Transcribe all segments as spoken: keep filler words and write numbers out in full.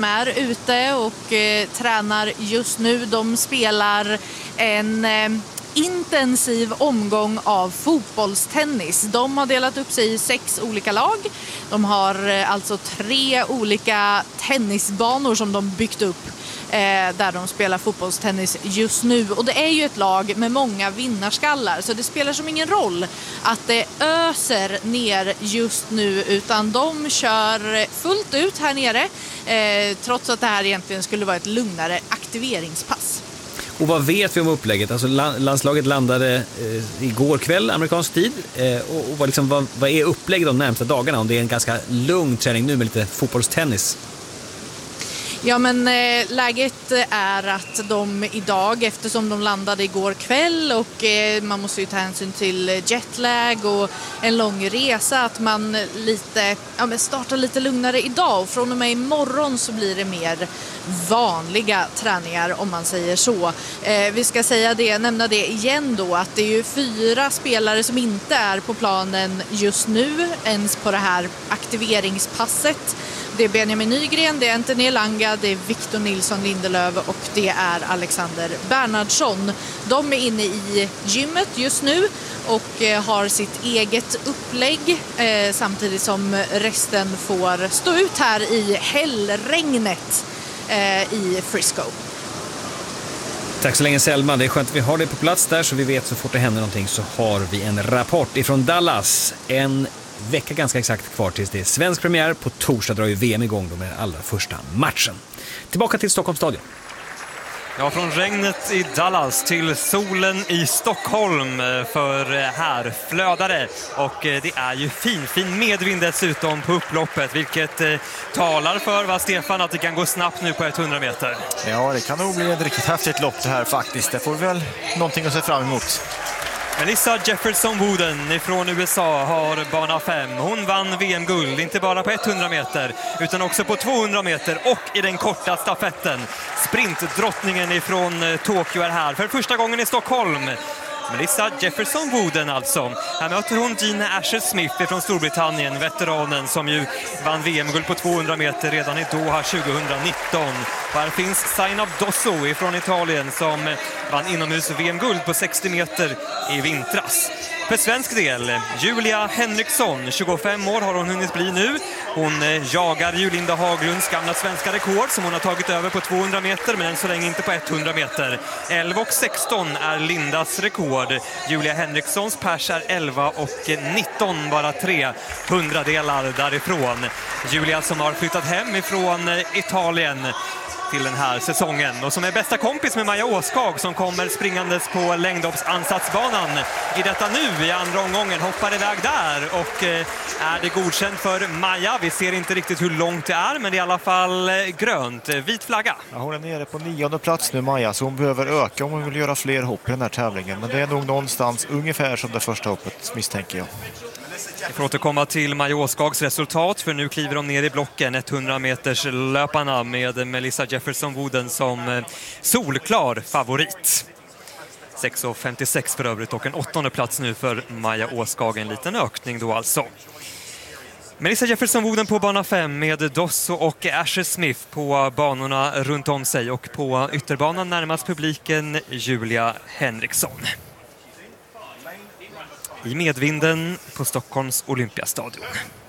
är ute och eh, tränar just nu. De spelar en eh, intensiv omgång av fotbollstennis. De har delat upp sig i sex olika lag. De har eh, alltså tre olika tennisbanor som de byggt upp eh, där de spelar fotbollstennis just nu. Och det är ju ett lag med många vinnarskallar, så det spelar som ingen roll att det öser ner just nu, utan de kör fullt ut här nere eh, trots att det här egentligen skulle vara ett lugnare aktiveringspass. Och vad vet vi om upplägget? Alltså landslaget landade eh, igår kväll amerikansk tid eh, och, och vad, liksom, vad, vad är upplägget de närmsta dagarna om det är en ganska lugn träning nu med lite fotbollstennis? Ja, men eh, läget är att de idag, eftersom de landade igår kväll och eh, man måste ju ta hänsyn till jetlag och en lång resa, att man lite, ja, men startar lite lugnare idag, och från och med imorgon så blir det mer vanliga träningar, om man säger så. Eh, vi ska säga det, nämna det igen då, att det är ju fyra spelare som inte är på planen just nu ens på det här aktiveringspasset. Det är Benjamin Nygren, det är Anthony Elanga, det är Victor Nilsson Lindelöf och det är Alexander Bernhardsson. De är inne i gymmet just nu och eh, har sitt eget upplägg eh, samtidigt som resten får stå ut här i hällregnet eh, i Frisco. Tack så länge Selma, det är skönt att vi har det på plats där så vi vet så fort det händer någonting så har vi en rapport ifrån Dallas. En vecka ganska exakt kvar tills det är svensk premiär. På torsdag drar ju V M igång då med den allra första matchen. Tillbaka till Stockholms stadion. Ja, från regnet i Dallas till solen i Stockholm, för här flödare. Och det är ju fin, fin medvind dessutom på upploppet, vilket eh, talar för, vad Stefan, att det kan gå snabbt nu på hundra meter. Ja, det kan nog bli ett riktigt häftigt lopp det här faktiskt. Det får väl någonting att se fram emot. Melissa Jefferson Wooden från U S A har bana fem. Hon vann V M-guld inte bara på hundra meter utan också på tvåhundra meter och i den korta stafetten. Sprintdrottningen ifrån Tokyo är här för första gången i Stockholm. Melissa Jefferson Wooden alltså. Här möter hon Gina Asher-Smith från Storbritannien, veteranen som ju vann V M-guld på tvåhundra meter redan i Doha tjugonitton. Och här finns Zainab Dosso från Italien som vann inomhus V M-guld på sextio meter i vintras. För svensk del, Julia Henriksson, tjugofem år har hon hunnit bli nu. Hon jagar ju Linda Haglunds gamla svenska rekord som hon har tagit över på tvåhundra meter, men än så länge inte på hundra meter. elva och sexton är Lindas rekord. Julia Henrikssons pers är elva och nitton, bara tre hundradelar därifrån. Julia som har flyttat hem ifrån Italien till den här säsongen och som är bästa kompis med Maja Åskag som kommer springandes på längdhoppsansatsbanan i detta nu i andra omgången, hoppar iväg där och eh, är det godkänt för Maja. Vi ser inte riktigt hur långt det är, men det är i alla fall eh, grönt, vit flagga. Ja, hon är nere på nionde plats nu, Maja, så hon behöver öka om hon vill göra fler hopp i den här tävlingen, men det är nog någonstans ungefär som det första hoppet, misstänker jag. Vi får återkomma till Maja Åskags resultat, för nu kliver de ner i blocken hundra meters löparna med Melissa Jefferson Wooden som solklar favorit. sex och femtiosex för övrigt och en åttonde plats nu för Maja Åskag, en liten ökning då alltså. Melissa Jefferson Wooden på bana fem med Dosso och Asher Smith på banorna runt om sig, och på ytterbanan närmast publiken Julia Henriksson. I medvinden på Stockholms Olympiastadion.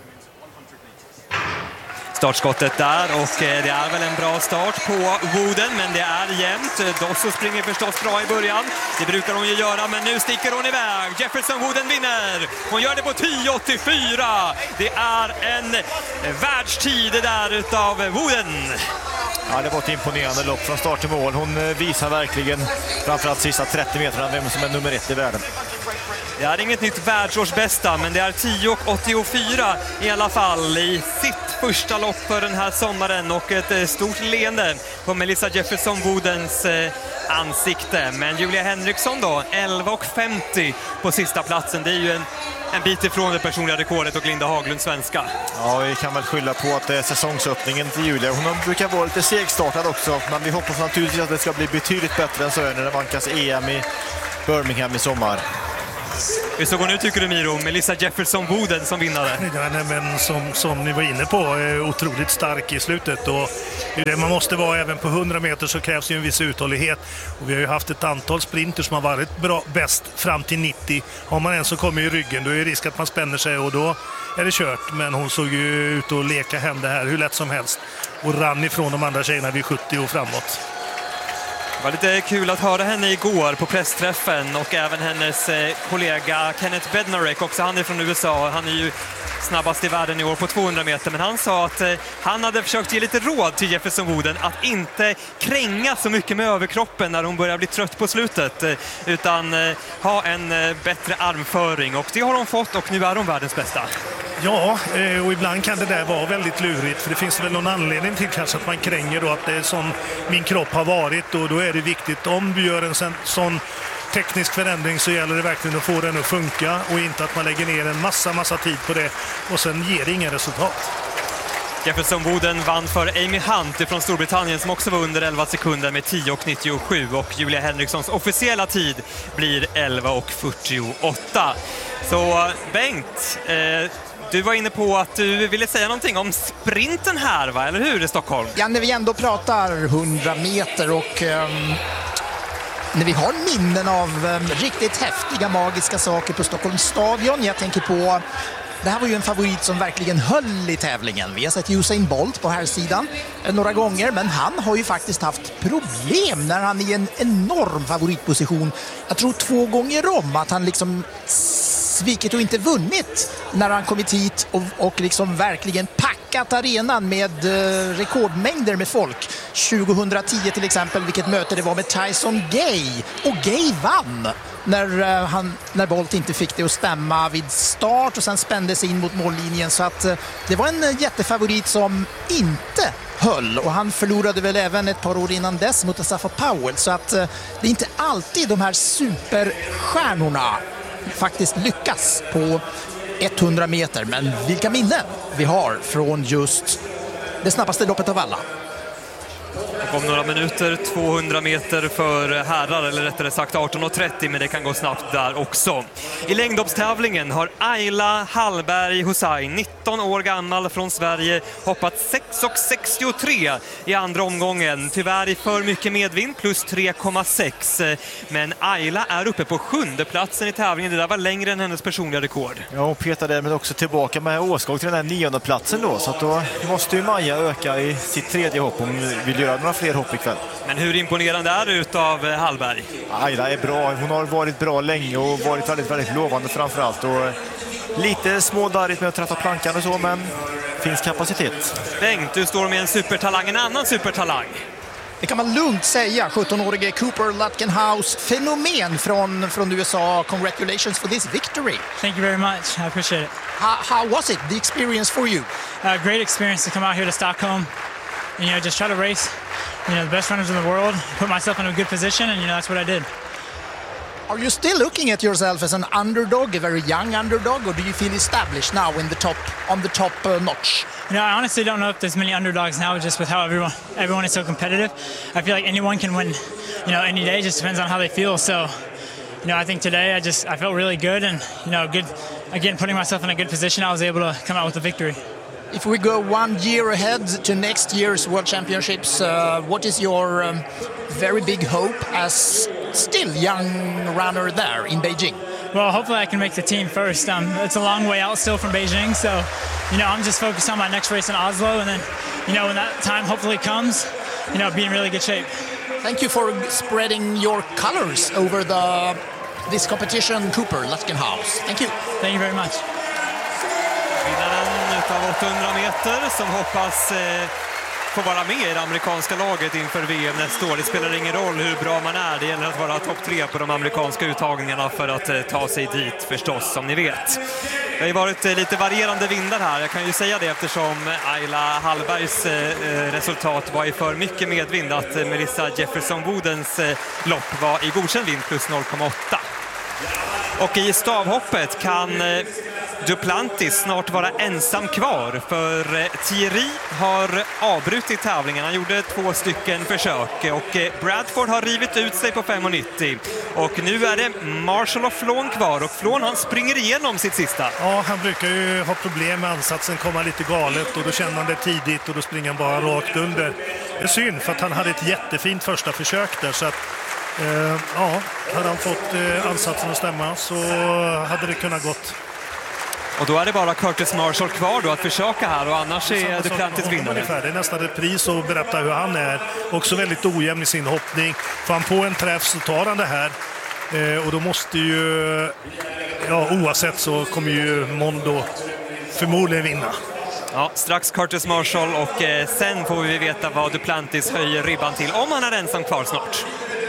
Startskottet där, och det är väl en bra start på Wooden, men det är jämnt. Dosso springer förstås bra i början. Det brukar hon ju göra, men nu sticker hon iväg. Jefferson Wooden vinner. Hon gör det på tio åttiofyra. Det är en världstid där utav Wooden. Ja, det var ett imponerande lopp från start till mål. Hon visar verkligen, framförallt sista trettio meterna, vem som är nummer ett i världen. Det är inget nytt världsårsbästa, men det är tio åttiofyra i alla fall i sitt första lopp för den här sommaren, och ett stort leende på Melissa Jefferson Woodens ansikte. Men Julia Henriksson då, elva femtio på sista platsen. Det är ju en, en bit ifrån det personliga rekordet och Linda Haglund svenska. Ja, vi kan väl skylla på att det är säsongsöppningen till Julia. Hon brukar vara lite segstartad också, men vi hoppas naturligtvis att det ska bli betydligt bättre än så när det vankas E M i Birmingham i sommar. Hur såg hon ut tycker du, Miro? Melissa Jefferson-Woden som vinnare. Ja, nej, men som, som ni var inne på, är otroligt stark i slutet. Och det är det man måste vara även på hundra meter, så krävs ju en viss uthållighet. Och vi har ju haft ett antal sprinter som har varit bra, bäst fram till nittio. Har man en som kommer i ryggen, då är det risk att man spänner sig och då är det kört. Men hon såg ju ut att leka hem det här hur lätt som helst och rann ifrån de andra tjejerna vid sjuttio och framåt. Det var lite kul att höra henne igår på pressträffen och även hennes kollega Kenneth Bednarek, också han är från U S A. Han är ju snabbast i världen i år på tvåhundra meter, men han sa att han hade försökt ge lite råd till Jefferson-Woden att inte kränga så mycket med överkroppen när hon börjar bli trött på slutet, utan ha en bättre armföring, och det har hon fått och nu är hon världens bästa. Ja, och ibland kan det där vara väldigt lurigt, för det finns väl någon anledning till kanske att man kränger då, att det är som min kropp har varit, och då är det viktigt om du gör en sån teknisk förändring så gäller det verkligen att få den att funka och inte att man lägger ner en massa massa tid på det och sen ger det ingen resultat. Jefferson-Woden vann för Amy Hunt från Storbritannien som också var under elva sekunder med tio nittiosju, och Julia Henrikssons officiella tid blir elva fyrtioåtta. Så Bengt, eh, du var inne på att du ville säga någonting om sprinten här, va? Eller hur, i Stockholm? Ja, när vi ändå pratar hundra meter och um, när vi har minnen av um, riktigt häftiga, magiska saker på Stockholms stadion. Jag tänker på, det här var ju en favorit som verkligen höll i tävlingen. Vi har sett Usain Bolt på här sidan några gånger, men han har ju faktiskt haft problem när han är i en enorm favoritposition. Jag tror två gånger om att han liksom svikit och inte vunnit när han kommit hit och, och liksom verkligen packat arenan med eh, rekordmängder med folk. tjugohundratio till exempel, vilket möte det var med Tyson Gay. Och Gay vann när, eh, han, när Bolt inte fick det att stämma vid start och sen spände sig in mot mållinjen. Så att eh, det var en eh, jättefavorit som inte höll, och han förlorade väl även ett par år innan dess mot Asafa Powell. Så att eh, det är inte alltid de här superstjärnorna faktiskt lyckas på hundra meter, men vilka minnen vi har från just det snabbaste loppet av alla. Och om några minuter tvåhundra meter för herrar, eller rättare sagt arton trettio, men det kan gå snabbt där också. I längdhoppstävlingen har Ayla Hallberg Hussein, nitton år gammal från Sverige, hoppat sex sextiotre i andra omgången. Tyvärr i för mycket medvind, plus tre komma sex. Men Ayla är uppe på sjunde platsen i tävlingen. Det där var längre än hennes personliga rekord. Ja, hon petade därmed också tillbaka med Åskog till den här nionde platsen då. Så att då måste ju Maja öka i sitt tredje hopp om hon vill göra några fler hopp ikväll. Men hur imponerande är det utav Hallberg? Ayla är bra. Hon har varit bra länge och varit väldigt, väldigt lovande framförallt. Och lite smådarrigt med att träffa plankan och så, men finns kapacitet. Bengt, du står med en supertalang, en annan supertalang. Det kan man lugnt säga. sjuttonårige Cooper Lutkenhouse, fenomen från, från U S A. Congratulations for this victory. Thank you very much. I appreciate it. How, how was it, the experience for you? A great experience to come out here to Stockholm and, you know, just try to race, you know, the best runners in the world, put myself in a good position, and, you know, that's what I did. Are you still looking at yourself as an underdog, a very young underdog, or do you feel established now in the top, on the top uh, notch? You know, I honestly don't know if there's many underdogs now, just with how everyone everyone is so competitive. I feel like anyone can win, you know, any day. It just depends on how they feel. So, you know, I think today I just I felt really good, and, you know, good again, putting myself in a good position. I was able to come out with a victory. If we go one year ahead to next year's World Championships, uh, what is your um, very big hope as still young runner there in Beijing? Well, hopefully I can make the team first. Um, it's a long way out still from Beijing, so, you know, I'm just focused on my next race in Oslo, and then, you know, when that time hopefully comes, you know, be in really good shape. Thank you for spreading your colors over the this competition, Cooper Lutkenhouse. Thank you. Thank you very much. Vinnaren utav åttahundra meter som hoppas eh, få vara med i det amerikanska laget inför V M nästa år. Det spelar ingen roll hur bra man är. Det gäller att vara topp tre på de amerikanska uttagningarna för att eh, ta sig dit förstås, som ni vet. Det har ju varit eh, lite varierande vindar här. Jag kan ju säga det eftersom Ayla Hallbergs eh, resultat var i för mycket medvind, att eh, Melissa Jefferson-Wodens eh, lopp var i godkänd vind plus noll komma åtta. Och i stavhoppet kan eh, Duplantis snart vara ensam kvar, för Thierry har avbrutit tävlingen. Han gjorde två stycken försök och Bradford har rivit ut sig på fem nittio. Och nu är det Marshall och Flon kvar, och Flon han springer igenom sitt sista. Ja, han brukar ju ha problem med ansatsen, komma lite galet, och då känner han det tidigt och då springer han bara rakt under. Det är synd, för att han hade ett jättefint första försök där, så att eh, ja, hade han fått eh, ansatsen att stämma så hade det kunnat gått. Och då är det bara Curtis Marshall kvar då att försöka här, och annars är Duplantis vinnare. Det är nästan ett pris att berätta hur han är. Också väldigt ojämn i sin hoppning. Får han på en träff så tar han det här. Eh, och då måste ju, ja, oavsett så kommer ju Mondo förmodligen vinna. Ja, strax Curtis Marshall, och eh, sen får vi veta vad Duplantis höjer ribban till, om han är ensam kvar snart.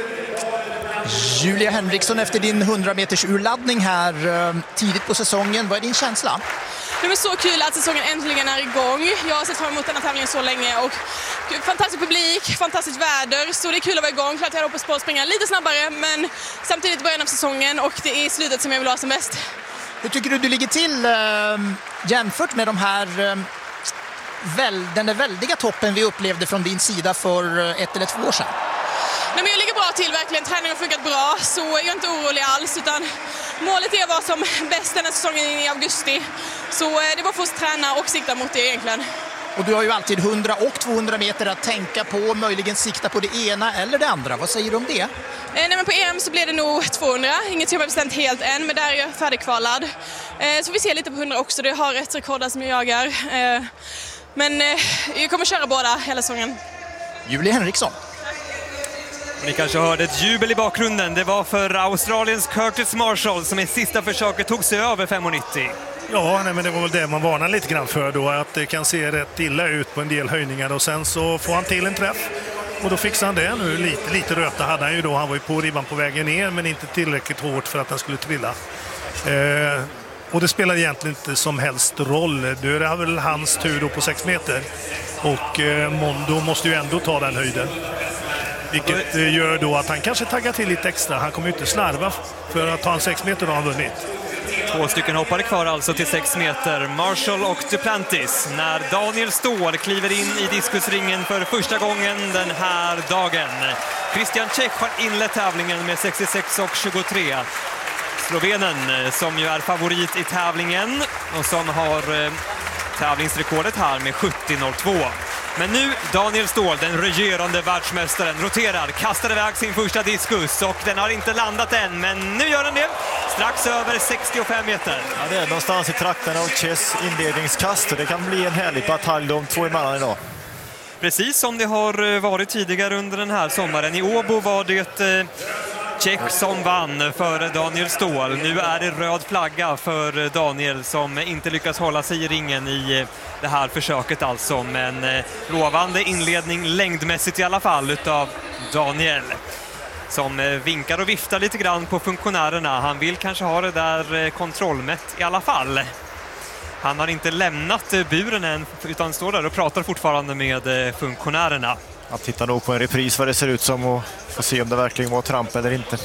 Julia Henriksson, efter din hundra meters urladdning här tidigt på säsongen, vad är din känsla? Det är så kul att säsongen äntligen är igång. Jag har sett fram emot den här tävlingen så länge, och fantastisk publik, fantastiskt väder, så det är kul att vara igång. Klart jag hoppas på att springa lite snabbare, men samtidigt början av säsongen, och det är i slutet som jag vill ha som bäst. Hur tycker du du ligger till äh, jämfört med de här äh, väl, den där väldiga toppen vi upplevde från din sida för äh, ett eller två år sedan? Nej, men jag ligger bra till verkligen. Träningen har funkat bra, så jag är inte orolig alls, utan målet är att vara som bäst den här säsongen i augusti. Så det var för oss träna och sikta mot det egentligen. Och du har ju alltid hundra och tvåhundra meter att tänka på, möjligen sikta på det ena eller det andra. Vad säger du om det? Eh, nej, men på E M så blir det nog tvåhundra. Inget som jag har bestämt helt än, men där är jag färdigkvalad. Eh, så vi ser lite på hundra också. Det har ett rekord där som jag jagar. Eh, men eh, jag kommer köra båda hela säsongen. Julia Henriksson. Ni kanske hörde ett jubel i bakgrunden. Det var för Australiens Curtis Marshall som i sista försöket tog sig över fem nittio. Ja, nej, men det var väl det man varnar lite grann för då, att det kan se rätt illa ut på en del höjningar, och sen så får han till en träff och då fixar han det nu. Lite, lite röta hade han ju då, han var ju på ribban på vägen ner, men inte tillräckligt hårt för att han skulle trilla. Eh, och det spelar egentligen inte som helst roll. Nu är det väl hans tur då på sex meter, och eh, Mondo måste ju ändå ta den höjden. Vilket gör då att han kanske taggar till lite extra. Han kommer ju inte slarva, för att ta en sex meter och har han vunnit. Två stycken hoppare kvar alltså till sex meter. Marshall och Duplantis. När Daniel Ståhl kliver in i diskusringen för första gången den här dagen. Christian Čech har inlett tävlingen med sextiosex och tjugotre. Slovenen som ju är favorit i tävlingen och som har eh, tävlingsrekordet här med sjuttio noll två. Men nu Daniel Ståhl, den regerande världsmästaren, roterar, kastar iväg sin första diskus, och den har inte landat än, men nu gör den det. Strax över sextiofem meter. Ja, det är någonstans i trakten av Chess inledningskast, och det kan bli en härlig batalj de två emellan idag. Precis som det har varit tidigare under den här sommaren. I Åbo var det eh, Čech som vann för Daniel Ståhl. Nu är det röd flagga för Daniel som inte lyckas hålla sig i ringen i det här försöket alltså. Men eh, lovande inledning längdmässigt i alla fall utav Daniel, som eh, vinkar och viftar lite grann på funktionärerna. Han vill kanske ha det där eh, kontrollmätt i alla fall. Han har inte lämnat eh, buren än, utan står där och pratar fortfarande med eh, funktionärerna. Jag tittar nog på en repris vad det ser ut som, och får se om det verkligen var tramp eller inte.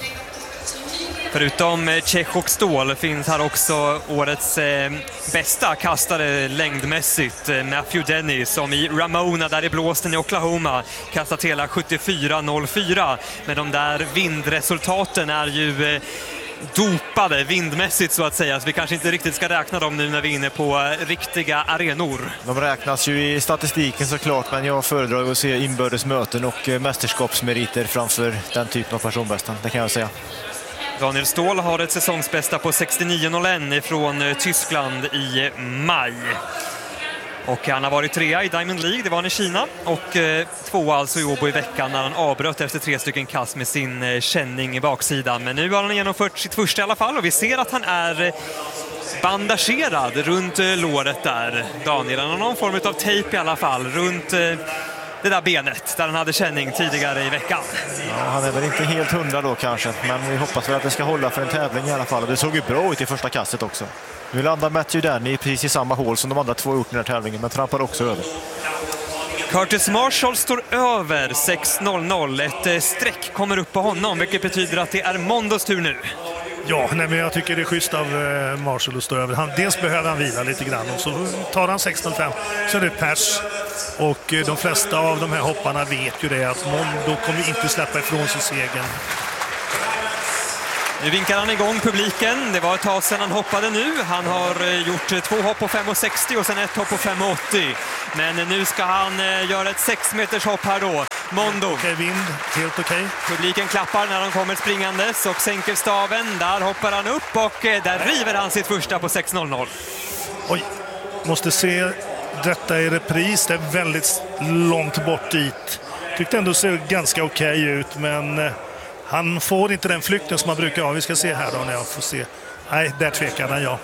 Förutom Čech och Ståhl finns här också årets eh, bästa kastare längdmässigt, eh, Matthew Denny, som i Ramona där i blåsten i Oklahoma kastat hela sjuttiofyra noll fyra. Men de där vindresultaten är ju eh, dopade vindmässigt så att säga, så vi kanske inte riktigt ska räkna dem nu när vi är inne på eh, riktiga arenor. De räknas ju i statistiken såklart, men jag föredrar att se inbördes möten och eh, mästerskapsmeriter framför den typen av personbästan, det kan jag säga. Daniel Ståhl har ett säsongsbästa på sextionio noll ett från Tyskland i maj. Och han har varit trea i Diamond League, det var han i Kina. Och eh, två alltså i Åbo i veckan när han avbröt efter tre stycken kast med sin eh, känning i baksidan. Men nu har han genomfört sitt första i alla fall, och vi ser att han är eh, bandagerad runt eh, låret där. Daniel, han har någon form av tejp i alla fall runt... Eh, det där benet där han hade känning tidigare i veckan. Ja, han är väl inte helt hundra då kanske, men vi hoppas väl att det ska hålla för en tävling i alla fall. Och det såg ju bra ut i första kastet också. Nu landar Matthew Denny precis i samma hål som de andra två gjort i den här tävlingen, men trampar också över. Curtis Marshall står över sex noll noll. Ett streck kommer upp på honom, vilket betyder att det är Mondos tur nu. Ja, nej, men jag tycker det är schysst av eh, Marshall att stå över. Han, dels behöver han vila lite grann och så tar han sexton fem så är det pers. Och eh, de flesta av de här hopparna vet ju det att Mondo kommer inte släppa ifrån sig segern. Nu vinkar han igång publiken. Det var ett tag sedan han hoppade nu. Han har gjort två hopp på fem sextio och sen ett hopp på fem åttio. Men nu ska han göra ett sex meters hopp här då. Mondo. Okej, vind. Helt okej. Publiken klappar när de kommer springandes och sänker staven. Där hoppar han upp och där river han sitt första på sex noll noll. Oj, måste se detta i repris. Det är väldigt långt bort dit. Tyckte ändå ser ganska okej ut, men han får inte den flykten som man brukar ha. Vi ska se här då när jag får se. Nej, där tvekade han, ja.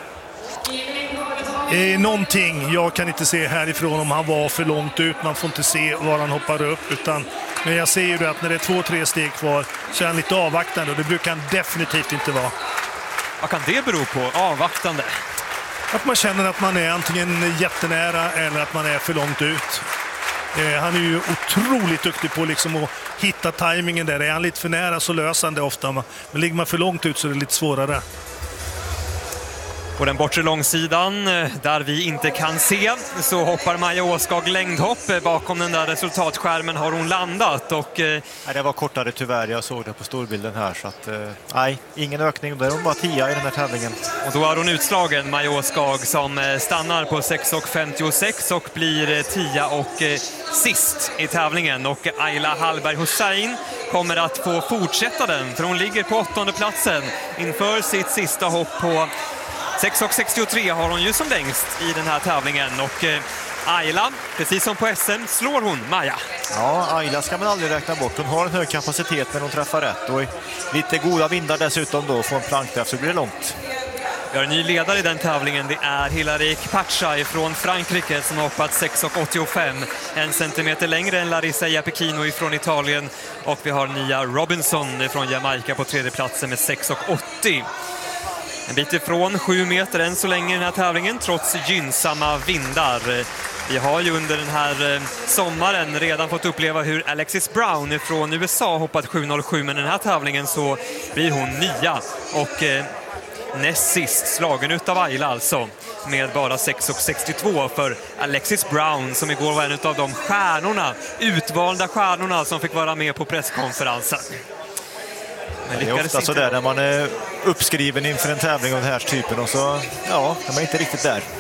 Eh, någonting jag kan inte se härifrån om han var för långt ut. Man får inte se var han hoppar upp. Utan, men jag ser ju att när det är två, tre steg kvar så är han lite avvaktande. Och det brukar han definitivt inte vara. Vad kan det bero på? Avvaktande? Att man känner att man är antingen jättenära eller att man är för långt ut. Eh, han är ju otroligt duktig på liksom att hitta tajmingen där. Är han lite för nära så löser han det ofta. Men ligger man för långt ut så är det lite svårare. På den bortre långsidan, där vi inte kan se, så hoppar Maja Åskog längdhopp. Bakom den där resultatskärmen har hon landat. Och, nej, det var kortare tyvärr, jag såg det på storbilden här. Så att, nej, ingen ökning. Där är hon bara tia i den här tävlingen. Och då är hon utslagen, Maja Åskog, som stannar på sex femtiosex och blir tia och eh, sist i tävlingen. Och Ayla Hallberg Hussein kommer att få fortsätta den, för hon ligger på åttonde platsen inför sitt sista hopp på sex sextiotre har hon ju som längst i den här tävlingen. Och eh, Ayla, precis som på S M, slår hon Maja. Ja, Ayla ska man aldrig räkna bort. Hon har en hög kapacitet när hon träffar rätt. Och lite goda vindar dessutom då får en plankträff så blir det långt. Vi har en ny ledare i den tävlingen. Det är Hilary Kpacha från Frankrike som har hoppat sex åttiofem. En centimeter längre än Larissa Iapekino från Italien. Och vi har Nia Robinson från Jamaica på tredje platsen med sex åttio. En bit ifrån sju meter än så länge i den här tävlingen trots gynnsamma vindar. Vi har ju under den här sommaren redan fått uppleva hur Alexis Brown från U S A hoppat sju noll sju, men i den här tävlingen så blir hon nia och eh, näst sist slagen utav Ayla alltså med bara sex sextiotvå för Alexis Brown som igår var en av de stjärnorna, utvalda stjärnorna som fick vara med på presskonferensen. Men det är ofta så där när man är uppskriven inför en tävling av den här typen och så, ja, är man inte riktigt där.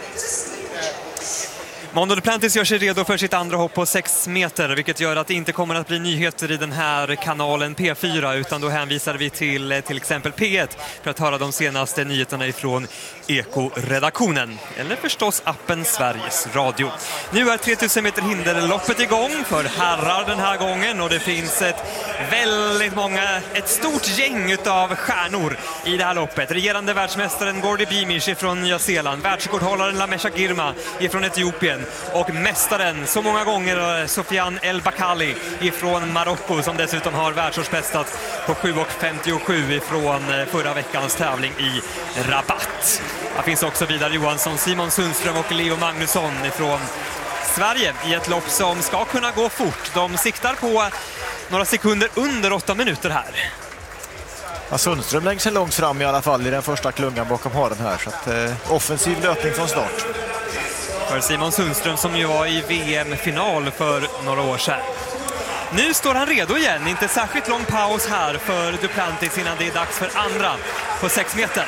Mondo Duplantis gör sig redo för sitt andra hopp på sex meter, vilket gör att det inte kommer att bli nyheter i den här kanalen P fyra, utan då hänvisar vi till till exempel P ett för att höra de senaste nyheterna ifrån Eko-redaktionen, eller förstås appen Sveriges Radio. Nu är tre tusen meter hinderloppet igång för herrar den här gången och det finns ett väldigt många, ett stort gäng utav stjärnor i det här loppet. Regerande världsmästaren Gordy Beamish från Nya Zeeland, världsrekordhållaren Lamesha Girma från Etiopien och mästaren så många gånger Sofiane El Bakali ifrån Marocko som dessutom har världsårsbästat på sju femtiosju ifrån förra veckans tävling i Rabat. Det finns också Vidar Johansson, Simon Sundström och Leo Magnusson ifrån Sverige i ett lopp som ska kunna gå fort. De siktar på några sekunder under åtta minuter här. Ja, Sundström lägger sig långt fram i alla fall i den första klungan bakom haren här. Så att, eh, offensiv löpning från start. För Simon Sundström som ju var i V M-final för några år sedan. Nu står han redo igen, inte särskilt lång paus här för Duplantis innan det är dags för andra på sex meter.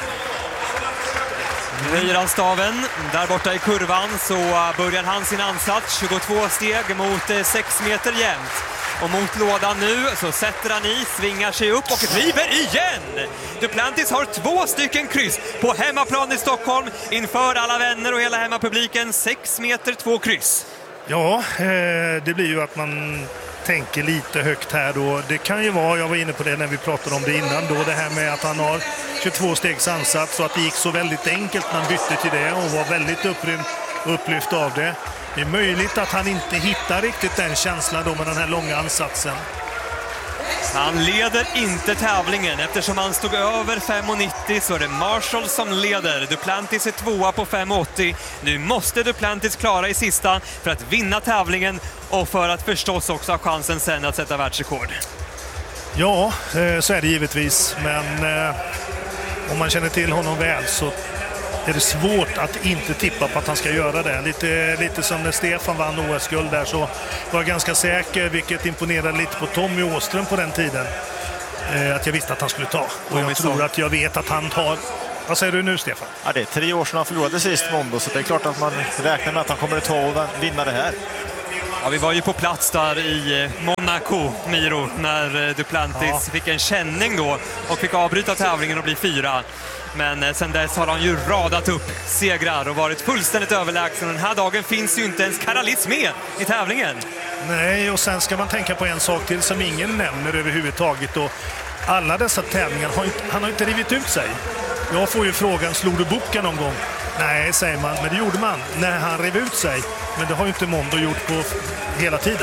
Höjer han staven, där borta i kurvan så börjar han sin ansats, tjugotvå steg mot sex meter jämnt. Och mot lådan nu så sätter han i, svingar sig upp och driver igen! Duplantis har två stycken kryss på hemmaplan i Stockholm inför alla vänner och hela hemmapubliken. Sex meter, två kryss. Ja, det blir ju att man tänker lite högt här då. Det kan ju vara, jag var inne på det när vi pratade om det innan då, det här med att han har tjugotvå stegs ansats så att det gick så väldigt enkelt när han bytte till det och var väldigt upprymd, upplyft av det. Det är möjligt att han inte hittar riktigt den känslan då med den här långa ansatsen. Han leder inte tävlingen eftersom han stod över fem nittio så är det Marshall som leder. Duplantis är tvåa på fem åttio. Nu måste Duplantis klara i sista för att vinna tävlingen och för att förstås också ha chansen sen att sätta världsrekord. Ja, så är det givetvis. Men om man känner till honom väl så är det svårt att inte tippa på att han ska göra det. Lite, lite som när Stefan vann O S-guld där så var jag ganska säker, vilket imponerade lite på Tommy Åström på den tiden. Eh, att jag visste att han skulle ta. Och jag tror att jag vet att han tar... Vad säger du nu, Stefan? Ja, det är tre år sedan han förlorade sist Mondo, så det är klart att man räknar med att han kommer att ta och vinna det här. Ja, vi var ju på plats där i Monaco, Miro, när Duplantis ja. fick en känning då och fick avbryta tävlingen och bli fyra. Men sen dess har han ju radat upp segrar och varit fullständigt överlägsen. Den här dagen finns ju inte ens Karalis med i tävlingen. Nej, och sen ska man tänka på en sak till som ingen nämner överhuvudtaget. Och alla dessa tävlingar, har inte, han har inte rivit ut sig. Jag får ju frågan, slog du boken någon gång? Nej, säger man, men det gjorde man när han rev ut sig. Men det har ju inte Mondo gjort på hela tiden.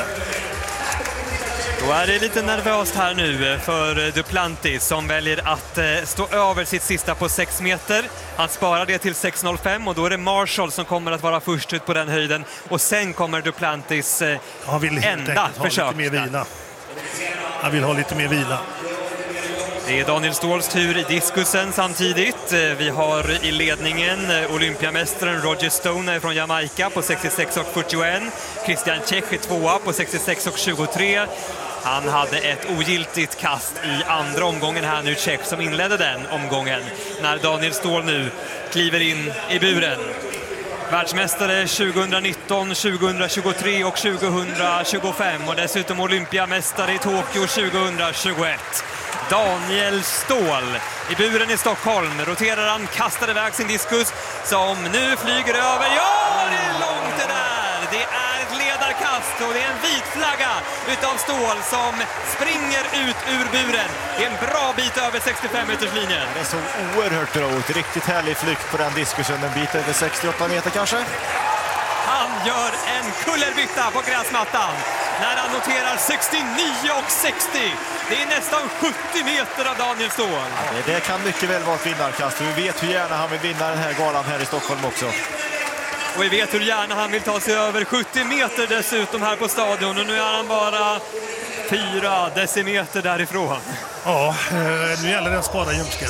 Då är det lite nervöst här nu för Duplantis som väljer att stå över sitt sista på sex meter. Han sparar det till sex noll fem och då är det Marshall som kommer att vara först ut på den höjden. Och sen kommer Duplantis Han vill enda försök. Ha lite mer vila. Han vill ha lite mer vila. Det är Daniel Ståhls tur i diskusen samtidigt. Vi har i ledningen olympiamästaren Roger Stone från Jamaica på sextiosex och fyrtioett. Christian Cech är tvåa på sextiosex och tjugotre. Han hade ett ogiltigt kast i andra omgången här nu, Cech, som inledde den omgången. När Daniel Ståhl nu kliver in i buren. Världsmästare tjugonitton, tjugohundratjugotre och tjugohundratjugofem och dessutom olympiamästare i Tokyo tjugohundratjugoett. Daniel Ståhl i buren i Stockholm. Roterar han, kastar iväg sin diskus som nu flyger över. Ja, det är långt det där! Det är ett ledarkast och det är en vit flagga utav Ståhl som springer ut ur buren. Det är en bra bit över sextiofem meters linjen. Det såg oerhört bra ut. Riktigt härlig flykt på den diskusen. En bit över sextioåtta meter kanske. Han gör en kullerbytta på gräsmattan när han noterar sextionio och sextio. Det är nästan sjuttio meter av Daniel Ståhl. Ja, det kan mycket väl vara ett vinnarkast. Vi vet hur gärna han vill vinna den här galan här i Stockholm också. Och vi vet hur gärna han vill ta sig över sjuttio meter dessutom här på stadion. Och nu är han bara fyra decimeter därifrån. Ja, nu gäller det att spara ljumsken.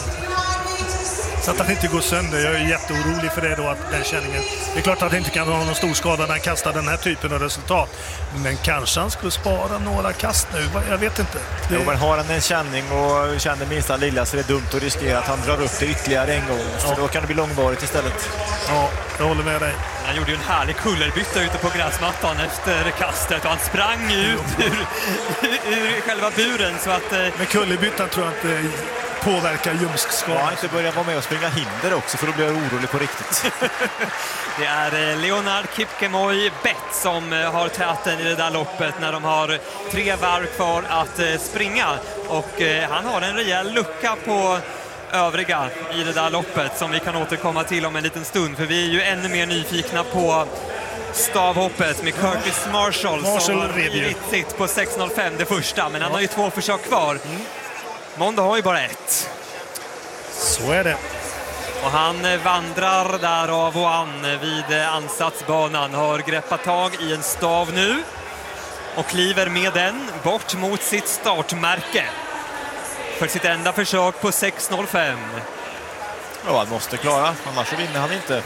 Så att han inte går sönder. Jag är jätteorolig för det då, att den känningen. Det är klart att han inte kan ha någon stor skada när han kastar den här typen av resultat. Men kanske han skulle spara några kast nu. Jag vet inte. Det... Jo, men har han en känning och känner minsta lilla så är det dumt att riskera att han drar upp det ytterligare en gång. För ja. Då kan det bli långvarigt istället. Ja, jag håller med dig. Han gjorde ju en härlig kullerbytta ute på gräsmattan efter kastet och han sprang ut ur, ur själva buren. Så att, men kullerbyttan tror jag inte påverkar ljumskskador. Ja, inte börja vara med och springa hinder också, för då blir jag orolig på riktigt. Det är Leonard Kipkemoy Bett som har täten i det där loppet när de har tre varv kvar att springa. Och han har en rejäl lucka på övriga i det där loppet som vi kan återkomma till om en liten stund. För vi är ju ännu mer nyfikna på stavhoppet med Curtis Marshall, Marshall som har rivit sitt på sex noll fem det första. Men han har ju två försök kvar. Mm. Mondo har ju bara ett. Så är det. Och han vandrar där av och an vid ansatsbanan. Har greppat tag i en stav nu. Och kliver med den bort mot sitt startmärke. För sitt enda försök på sex noll fem. Ja, han måste klara. Annars vinner han inte.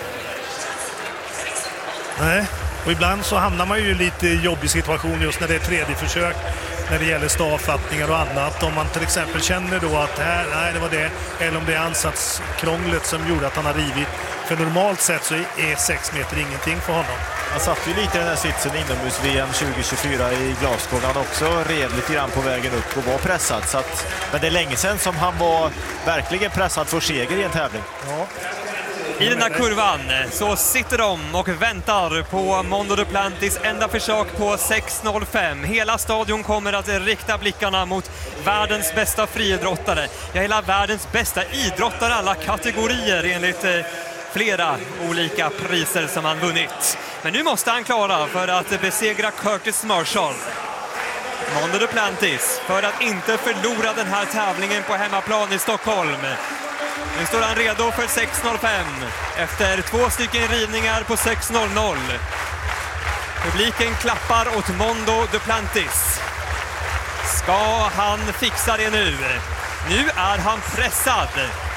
Nej, och ibland så hamnar man ju i lite jobbig situation just när det är tredje försök. När det gäller stavfattningar och annat. Om man till exempel känner då att här, nej det var det. Eller om det är ansatskrånglet som gjorde att han har rivit. För normalt sett så är sex meter ingenting för honom. Han satt ju lite i den här sitsen inomhus-V M tjugo tjugofyra i Glasgow. Han också rev lite grann på vägen upp och var pressad. Så att, men det är länge sedan som han var verkligen pressad för seger i en tävling. Ja. I den här kurvan så sitter de och väntar på Mondo Duplantis enda försök på sex noll fem. Hela stadion kommer att rikta blickarna mot världens bästa friidrottare. Ja, hela världens bästa idrottare, alla kategorier enligt eh, flera olika priser som han vunnit. Men nu måste han klara för att besegra Curtis Marshall. Mondo Duplantis för att inte förlora den här tävlingen på hemmaplan i Stockholm. Nu står han redo för sex noll fem efter två stycken rivningar på sex noll noll. Publiken klappar åt Mondo Duplantis. Ska han fixa det nu? Nu är han pressad.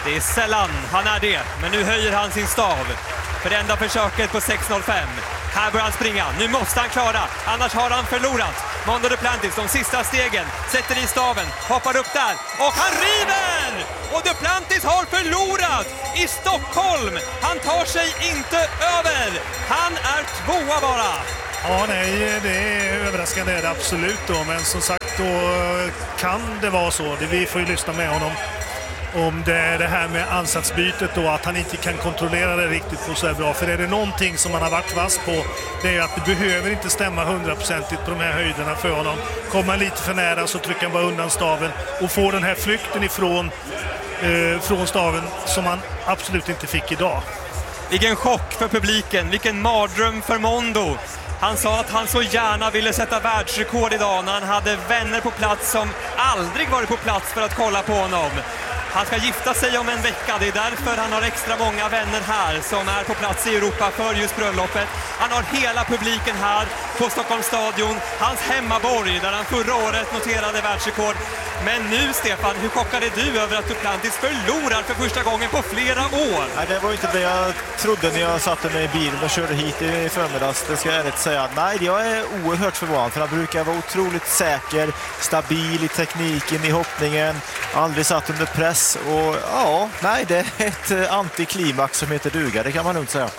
Det är sällan han är det, men nu höjer han sin stav för det enda försöket på sex noll fem. Här börjar han springa, nu måste han klara, annars har han förlorat. Mondo Duplantis, de sista stegen, sätter i staven, hoppar upp där och han river! Och Duplantis har förlorat i Stockholm. Han tar sig inte över. Han är tvåa bara. Ja, nej, det är överraskande är det absolut då, men som sagt då kan det vara så. Vi får ju lyssna med honom om det är det här med ansatsbytet då, att han inte kan kontrollera det riktigt på så här bra. För är det någonting som han har varit vass på, det är att det behöver inte stämma hundraprocentigt på de här höjderna för honom. Kommer han lite för nära så trycker han bara undan staven och får den här flykten ifrån eh, från staven som han absolut inte fick idag. Vilken chock för publiken, vilken mardröm för Mondo. Han sa att han så gärna ville sätta världsrekord idag när han hade vänner på plats som aldrig varit på plats för att kolla på honom. Han ska gifta sig om en vecka, det är därför han har extra många vänner här som är på plats i Europa för just bröllopet. Han har hela publiken här på Stockholms stadion, hans hemmaborg där han förra året noterade världsrekord. Men nu, Stefan, hur chockade du över att Duplantis förlorar för första gången på flera år? Nej, det var inte det jag trodde när jag satte mig i bilen och körde hit i förmiddags. Det ska jag ärligt säga. Nej, jag är oerhört förvånad för han brukar vara otroligt säker, stabil i tekniken, i hoppningen, aldrig satt under press. Och ja, nej, det är ett antiklimax som heter duga, det kan man nog säga.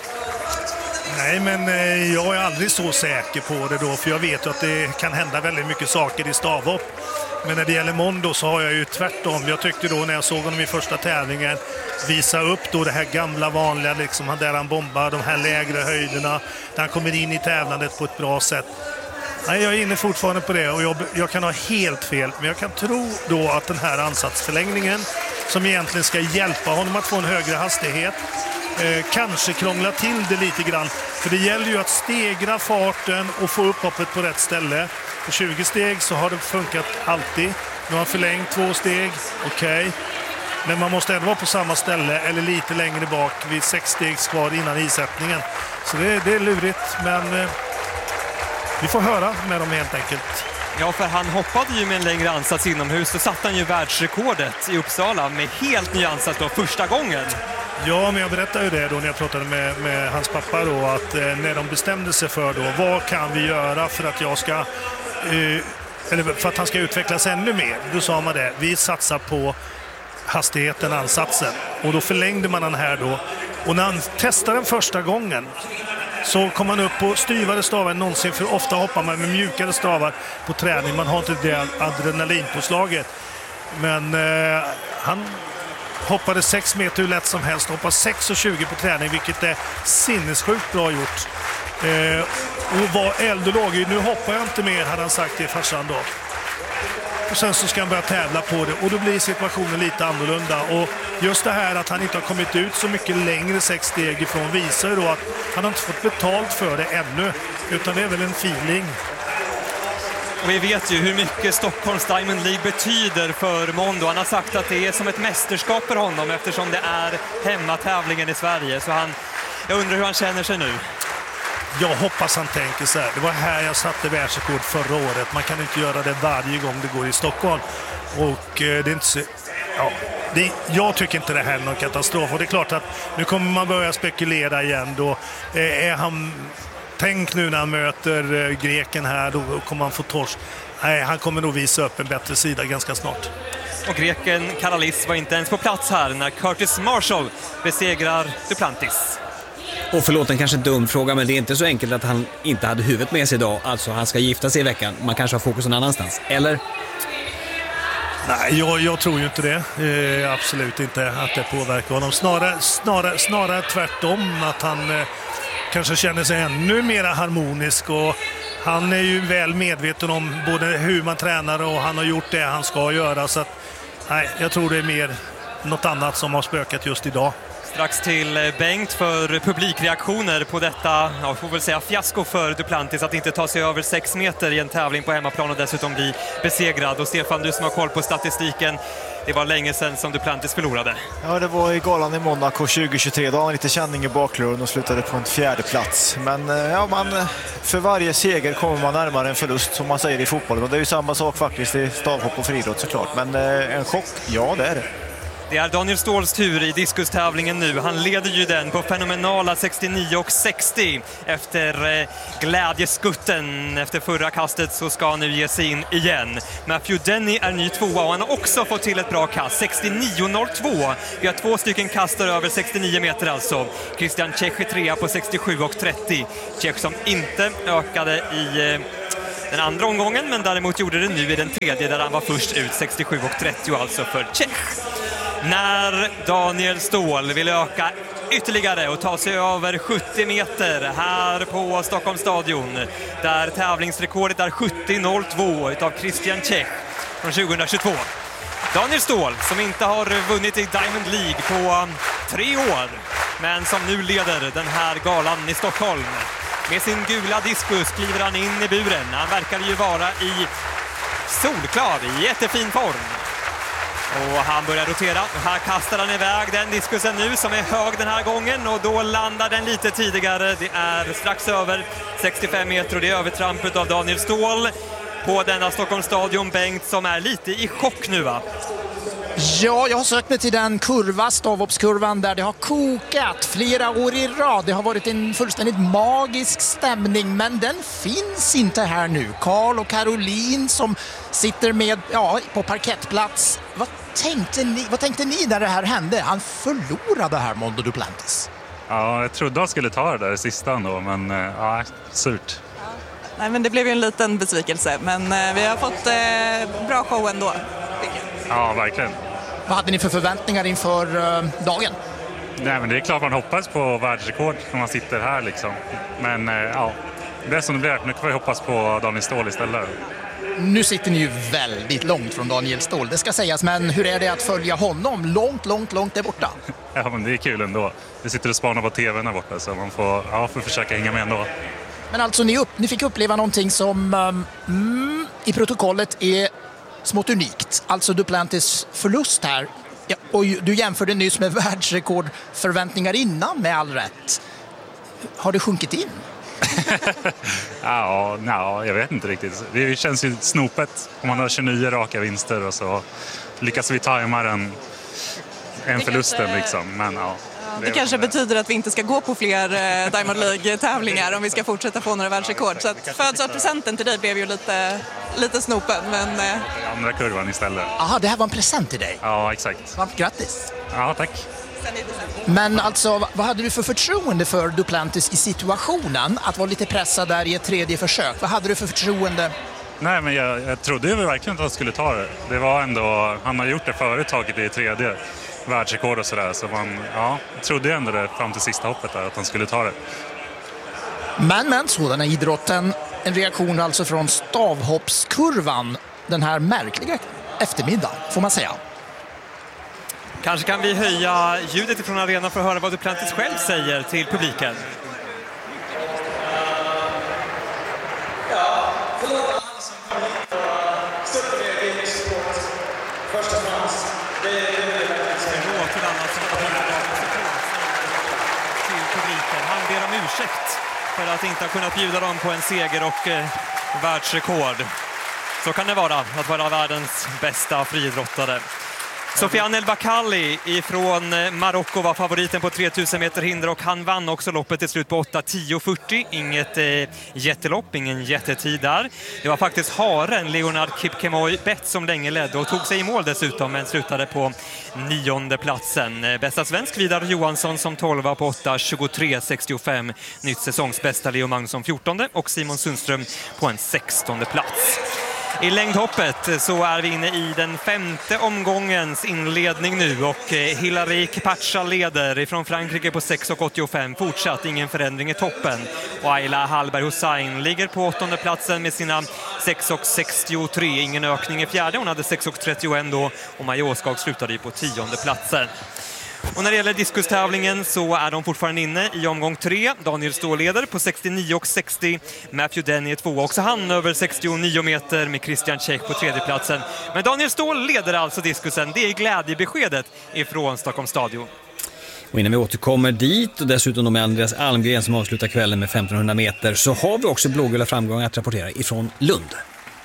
Nej, men eh, jag är aldrig så säker på det då, för jag vet att det kan hända väldigt mycket saker i stavhopp. Men när det gäller Mondo så har jag ju tvärtom. Jag tyckte då när jag såg honom i första tävlingen visa upp då det här gamla vanliga, liksom, där han bombar de här lägre höjderna, där han kommer in i tävlandet på ett bra sätt. Nej, jag är inne fortfarande på det och jag, jag kan ha helt fel, men jag kan tro då att den här ansatsförlängningen som egentligen ska hjälpa honom att få en högre hastighet eh, kanske krångla till det lite grann. För det gäller ju att stegra farten och få upp hoppet på rätt ställe. På tjugo steg så har det funkat alltid. Nu har han förlängt två steg, okej. Okay. Men man måste ändå vara på samma ställe eller lite längre bak vid sex steg kvar innan isättningen. Så det, det är lurigt, men eh, vi får höra med dem helt enkelt. Ja, för han hoppade ju med en längre ansats inomhus och satte han ju världsrekordet i Uppsala med helt ny ansats då första gången. Ja, men jag berättade ju det då när jag pratade med, med hans pappa då, att eh, när de bestämde sig för då, vad kan vi göra för att jag ska eh, eller för att han ska utvecklas ännu mer. Då sa man det, vi satsar på hastigheten, ansatsen, och då förlängde man den här då, och när han testade den första gången så kom man upp på styvare stavar än någonsin, för ofta hoppar man med mjukare stavar på träning, man har inte det adrenalinpåslaget. Men eh, han hoppade sex meter hur lätt som helst, hoppade sex tjugo på träning, vilket är sinnessjukt bra gjort. Eh, och var eld och låg, nu hoppar jag inte mer, hade han sagt till farsan då. Och sen så ska han börja tävla på det, och då blir situationen lite annorlunda. Och just det här att han inte har kommit ut så mycket längre sex steg ifrån visar ju då att han har inte fått betalt för det ännu, utan det är väl en feeling. Och vi vet ju hur mycket Stockholms Diamond League betyder för Mondo. Han har sagt att det är som ett mästerskap för honom eftersom det är hemmatävlingen i Sverige. Så han, jag undrar hur han känner sig nu. Jag hoppas han tänker så här. Det var här jag satte världsrekord förra året. Man kan inte göra det varje gång det går i Stockholm. Och eh, det är inte så... Ja, det, jag tycker inte det här är någon katastrof. Och det är klart att nu kommer man börja spekulera igen då. Eh, är han... Tänk nu när han möter eh, greken här, då kommer han få torsk. Nej, han kommer nog visa upp en bättre sida ganska snart. Och greken Karalis var inte ens på plats här när Curtis Marshall besegrar Duplantis. Och förlåt, en kanske dum fråga, men det är inte så enkelt att han inte hade huvudet med sig idag. Alltså, han ska gifta sig i veckan. Man kanske har fokus någon annanstans, eller? Nej, jag, jag tror ju inte det. Eh, absolut inte att det påverkar honom. Snarare, snarare, snarare tvärtom, att han eh, kanske känner sig ännu mer harmonisk. Och han är ju väl medveten om både hur man tränar och han har gjort det han ska göra. Så att, nej, jag tror det är mer något annat som har spökat just idag. Strax till Bengt för publikreaktioner på detta, jag får väl säga fiasko för Duplantis att inte ta sig över sex meter i en tävling på hemmaplan och dessutom bli besegrad. Och Stefan, du som har koll på statistiken, det var länge sedan som Duplantis förlorade. Ja, det var i galan i Monaco tjugo tjugotre. Då har han lite känning i baklåren och slutade på en fjärde plats. Men ja, man, för varje seger kommer man närmare en förlust, som man säger i fotbollen. Och det är ju samma sak faktiskt i stavhopp och friidrott såklart. Men en chock, ja det är det. Det är Daniel Ståhls tur i diskustävlingen nu. Han leder ju den på fenomenala sextionio och sextio. Efter eh, glädjeskutten efter förra kastet så ska han nu ge sig in igen. Matthew Denny är ny tvåa och han har också fått till ett bra kast. sextionio noll två. Vi har två stycken kastare över sextionio meter alltså. Christian Čech är trea på sextiosju och trettio. Čech som inte ökade i eh, den andra omgången, men däremot gjorde det nu i den tredje där han var först ut. sextiosju och trettio alltså för Čech. När Daniel Ståhl vill öka ytterligare och ta sig över sjuttio meter här på Stockholms stadion, där tävlingsrekordet är sjuttio noll två utav Christian Čech från tjugohundratjugotvå. Daniel Ståhl som inte har vunnit i Diamond League på tre år, men som nu leder den här galan i Stockholm. Med sin gula diskus kliver han in i buren. Han verkar ju vara i solklar, i jättefin form. Och han börjar rotera. Här kastar han iväg den diskusen nu som är hög den här gången. Och då landar den lite tidigare. Det är strax över sextiofem meter och det är övertrampet av Daniel Ståhl på denna Stockholms stadion. Bengt som är lite i chock nu, va? Ja, jag har sökt mig till den kurva, stavhoppskurvan, där det har kokat flera år i rad. Det har varit en fullständigt magisk stämning, men den finns inte här nu. Karl och Caroline som sitter med, ja, på parkettplats. Vad tänkte ni, vad tänkte ni när det här hände? Han förlorade här, Mondo Duplantis. Ja, jag trodde han skulle ta det där i sista ändå, men ja, surt. Nej, men det blev ju en liten besvikelse, men eh, vi har fått eh, bra show ändå. Ja, verkligen. Vad hade ni för förväntningar inför uh, dagen? Nej, men det är klart man hoppas på världsrekord när man sitter här liksom. Men uh, ja, det är som det blir. Nu kan vi hoppas på Daniel Ståhl istället. Nu sitter ni ju väldigt långt från Daniel Ståhl, det ska sägas. Men hur är det att följa honom långt, långt, långt där borta? Ja, men det är kul ändå. Vi sitter och spanar på tvn där borta, så man får, ja, får försöka hänga med ändå. Men alltså, ni, upp, ni fick uppleva någonting som um, mm, i protokollet är smått unikt. Alltså Duplantis förlust här. Ja, och du jämförde nyss med världsrekordförväntningar innan, med all rätt. Har det sjunkit in? ja, ja, jag vet inte riktigt. Det känns ju snopet om man har tjugonio raka vinster och så lyckas vi tajma den en förlusten kanske... liksom. Men ja. Det, det kanske betyder att vi inte ska gå på fler eh, Diamond League-tävlingar om vi ska fortsätta få några världsrekord. Så att födelsedagspresenten till dig blev ju lite, lite snopen. Men, eh... andra kurvan istället. Aha, det här var en present till dig? Ja, exakt. Varmt grattis. Ja, tack. Men alltså, vad hade du för förtroende för Duplantis i situationen? Att vara lite pressad där i ett tredje försök. Vad hade du för förtroende? Nej, men jag, jag trodde ju verkligen att han skulle ta det. Det var ändå, han har gjort det förut, taget i tredje. Världsrekord och sådär, så man ja, trodde ändå det fram till sista hoppet där, att han skulle ta det. Men, men sådan är idrotten. En reaktion alltså från stavhoppskurvan den här märkliga eftermiddagen, får man säga. Kanske kan vi höja ljudet ifrån arenan för att höra vad Duplantis själv säger till publiken. Han ber om ursäkt för att inte ha kunnat bjuda dem på en seger och eh, världsrekord. Så kan det vara att vara världens bästa friidrottare. Sofiane El Bakkali ifrån Marocko var favoriten på tretusen meter hinder och han vann också loppet till slut på åtta tio fyrtio. Inget eh, jättelopp, ingen jättetid där. Det var faktiskt haren Leonard Kipkemoy Bett som länge ledde och tog sig i mål dessutom, men slutade på nionde platsen. Bästa svensk Vidar Johansson som tolva på åtta tjugotre sextiofem. Nytt säsongsbästa Leo Magnusson fjortonde och Simon Sundström på en sextonde plats. I längdhoppet så är vi inne i den femte omgångens inledning nu och Hilary Kipacha leder ifrån Frankrike på sex åttiofem. Fortsatt ingen förändring i toppen. Och Ayla Hallberg Hussein ligger på åttonde platsen med sina sex sextiotre. Ingen ökning i fjärde, hon hade sex trettioett då och Maja Åskag slutade ju på tionde platsen. Och när det gäller diskustävlingen så är de fortfarande inne i omgång tre. Daniel Ståhl leder på sextionio sextio. Matthew Denny är två, också han över sextionio meter med Christian Čech på tredje platsen. Men Daniel Ståhl leder alltså diskusen. Det är glädjebeskedet ifrån Stockholms stadion. Och innan vi återkommer dit och dessutom med Andreas Almgren som avslutar kvällen med femtonhundra meter så har vi också blågula framgångar att rapportera ifrån Lund.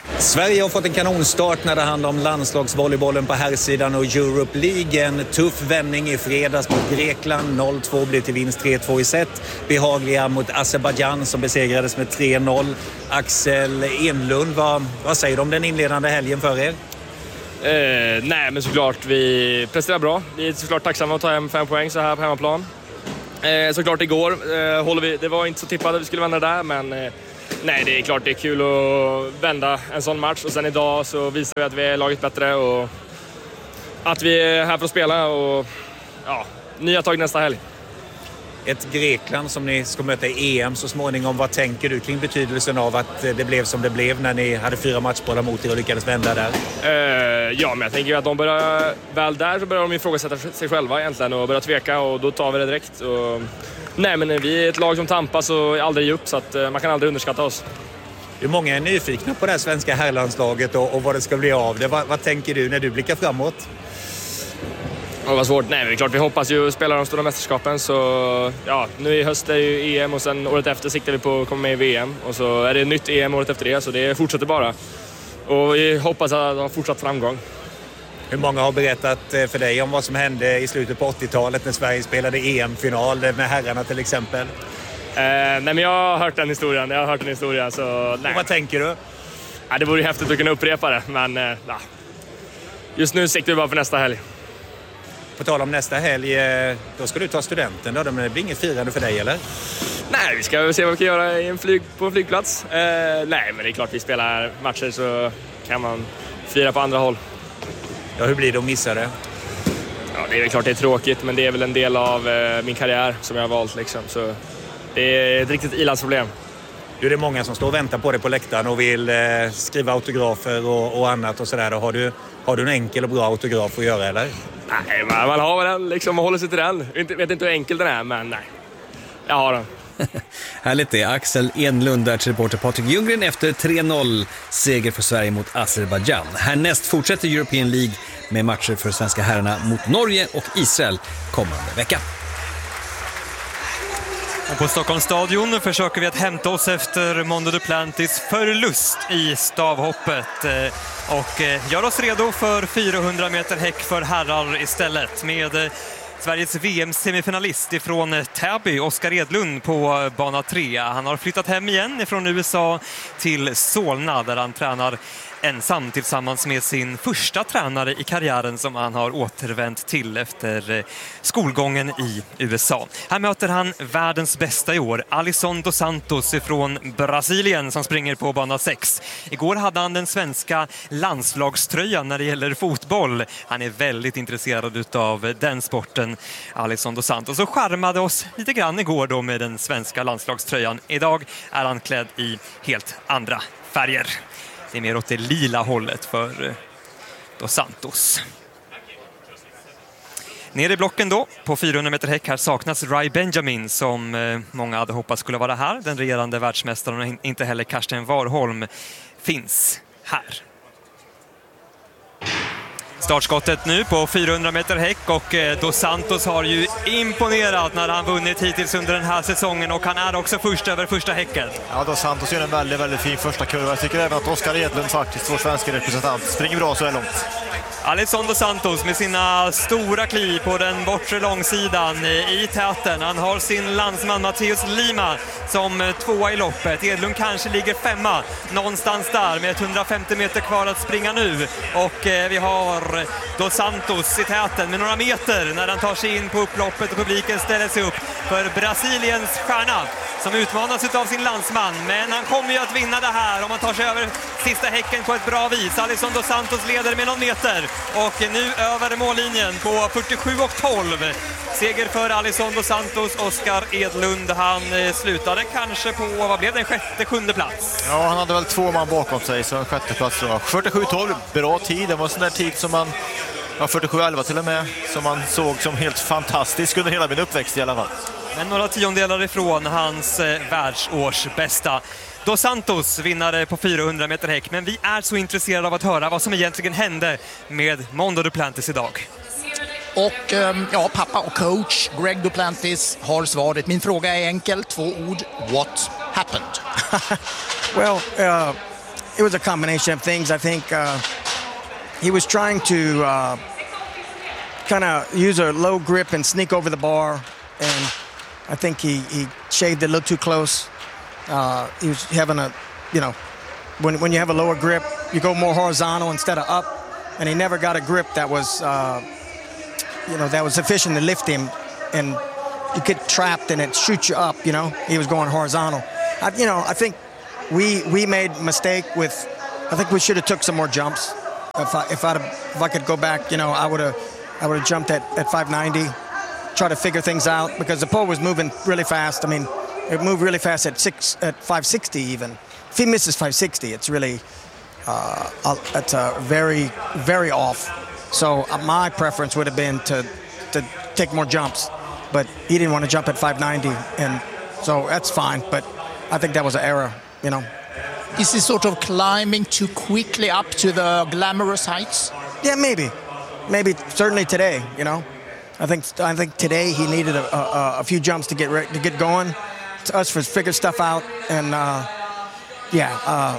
Sverige har fått en kanonstart när det handlar om landslagsvolleybollen på herrsidan och Europe League. En tuff vändning i fredags mot Grekland. noll två blev till vinst tre två i set. Behagliga mot Azerbaijan som besegrades med tre noll. Axel Enlund, vad, vad säger du om den inledande helgen för er? Eh, nej, men såklart vi presterar bra. Vi är såklart tacksamma att ta hem fem poäng så här på hemmaplan. Eh, såklart igår eh, håller vi, det var inte så tippat att vi skulle vända där, men eh, nej, det är klart det är kul att vända en sån match. Och sen idag så visar vi att vi är laget bättre och att vi är här för att spela och ja, nya tag nästa helg. Ett Grekland som ni ska möta i E M så småningom. Vad tänker du kring betydelsen av att det blev som det blev när ni hade fyra matchbollar mot er och lyckades vända där? Uh, ja, men jag tänker att de börjar väl där så börjar de ifrågasätta sig själva egentligen och börjar tveka och då tar vi det direkt. Och, nej, men vi är ett lag som tampas och aldrig ger upp så att uh, man kan aldrig underskatta oss. Hur många är nyfikna på det här svenska herrlandslaget och, och vad det ska bli av det? Vad, vad tänker du när du blickar framåt? Det var svårt. Nej, det är klart vi hoppas ju spela de stora mästerskapen så ja, nu i höst är ju E M och sen året efter siktar vi på att komma med i V M och så är det ett nytt E M året efter det så det fortsätter bara. Och vi hoppas att ha fortsatt framgång. Hur många har berättat för dig om vad som hände i slutet på åttiotalet när Sverige spelade E M-final med herrarna till exempel? Eh, nej, men jag har hört den historien. Jag har hört den historien så nej. Och vad tänker du? Ja, det vore ju häftigt att kunna upprepa det men eh, ja. Just nu siktar vi bara på nästa helg. På tal om nästa helg, då ska du ta studenten då, men det blir inget firande för dig, eller? Nej, vi ska se vad vi kan göra i en flyg, på en flygplats. Eh, nej, men det är klart vi spelar matcher så kan man fira på andra håll. Ja, hur blir det att missa det? Ja, det är väl klart det är tråkigt, men det är väl en del av eh, min karriär som jag har valt liksom. Så det är ett riktigt ilandsproblem. Du, det är många som står och väntar på dig på läktaren och vill eh, skriva autografer och, och annat och sådär. Har du, har du en enkel och bra autograf att göra, eller? Nej, man, man har den liksom och håller sig till den. Jag vet inte hur enkel den är, men nej. Jag har den. Härligt det. Axel Enlund där till reporter Patrik Ljunggren efter tre noll seger för Sverige mot Azerbaijan. Härnäst fortsätter European League med matcher för svenska herrarna mot Norge och Israel kommande vecka. Och på Stockholms stadion försöker vi att hämta oss efter Mondo Duplantis förlust i stavhoppet och gör oss redo för fyrahundra meter häck för herrar istället med Sveriges V M-semifinalist ifrån Täby, Oskar Edlund på bana tre. Han har flyttat hem igen från U S A till Solna där han tränar ensam tillsammans med sin första tränare i karriären som han har återvänt till efter skolgången i U S A. Här möter han världens bästa i år, Alisson dos Santos från Brasilien som springer på bana sex. Igår hade han den svenska landslagströjan när det gäller fotboll. Han är väldigt intresserad av den sporten, Alisson dos Santos, och charmade oss lite grann igår då med den svenska landslagströjan. Idag är han klädd i helt andra färger. Det är mer åt det lila hållet för dos Santos. Nere i blocken då, på fyrahundra meter häck, här saknas Rai Benjamin som många hade hoppats skulle vara här. Den regerande världsmästaren och inte heller Karsten Warholm finns här. Startskottet nu på fyrahundra meter häck och dos Santos har ju imponerat när han vunnit hittills under den här säsongen och han är också först över första häcket. Ja, dos Santos gör en väldigt, väldigt fin första kurva. Jag tycker även att Oskar Edlund faktiskt, vår svenska representant, springer bra så här långt. Alisson dos Santos med sina stora kliv på den bortre långsidan i täten. Han har sin landsman Matteus Lima som tvåa i loppet. Edlund kanske ligger femma någonstans där med hundrafemtio meter kvar att springa nu. Och vi har dos Santos i täten med några meter när han tar sig in på upploppet och publiken ställer sig upp för Brasiliens stjärna som utmanas av sin landsman. Men han kommer ju att vinna det här om han tar sig över sista häcken på ett bra vis. Alisson dos Santos leder med någon meter. Och nu över mållinjen på fyrtiosju och tolv. Seger för Alisson dos Santos. Oskar Edlund, han slutade kanske på, vad blev det, en sjätte, sjunde plats? Ja, han hade väl två man bakom sig, så en sjätte plats då. fyrtiosju tolv, bra tid. Det var en sån där tid som man, ja, fyrtiosju elva till och med, som man såg som helt fantastisk under hela min uppväxt i alla fall. Men några tiondelar ifrån hans eh, världsårs bästa. Dos Santos vinnare på fyrahundra meter häck, men vi är så intresserade av att höra vad som egentligen hände med Mondo Duplantis idag. Och ja, pappa och coach Greg Duplantis har svaret. Min fråga är enkel, två ord. What happened? Well, uh, it was a combination of things. I think uh, he was trying to uh, kind of use a low grip and sneak over the bar, and I think he, he shaved it a little too close. Uh, he was having a, you know, when, when you have a lower grip, you go more horizontal instead of up, and he never got a grip that was, uh, you know, that was sufficient to lift him, and you get trapped and it shoots you up, you know. He was going horizontal. I, you know, I think we we made a mistake with, I think we should have took some more jumps. If I, if, I'd have, if I could go back, you know, I would have I would have jumped at, at five ninety, try to figure things out, because the pole was moving really fast. I mean, it moved really fast at six at five sixty even. If he misses five sixty, it's really, uh, it's uh, very, very off. So uh, my preference would have been to to take more jumps, but he didn't want to jump at five ninety, and so that's fine. But I think that was an error, you know. Is he sort of climbing too quickly up to the glamorous heights? Yeah, maybe, maybe certainly today, you know. I think I think today he needed a, a, a few jumps to get re- to get going. To us for figure stuff out, and uh, yeah, uh,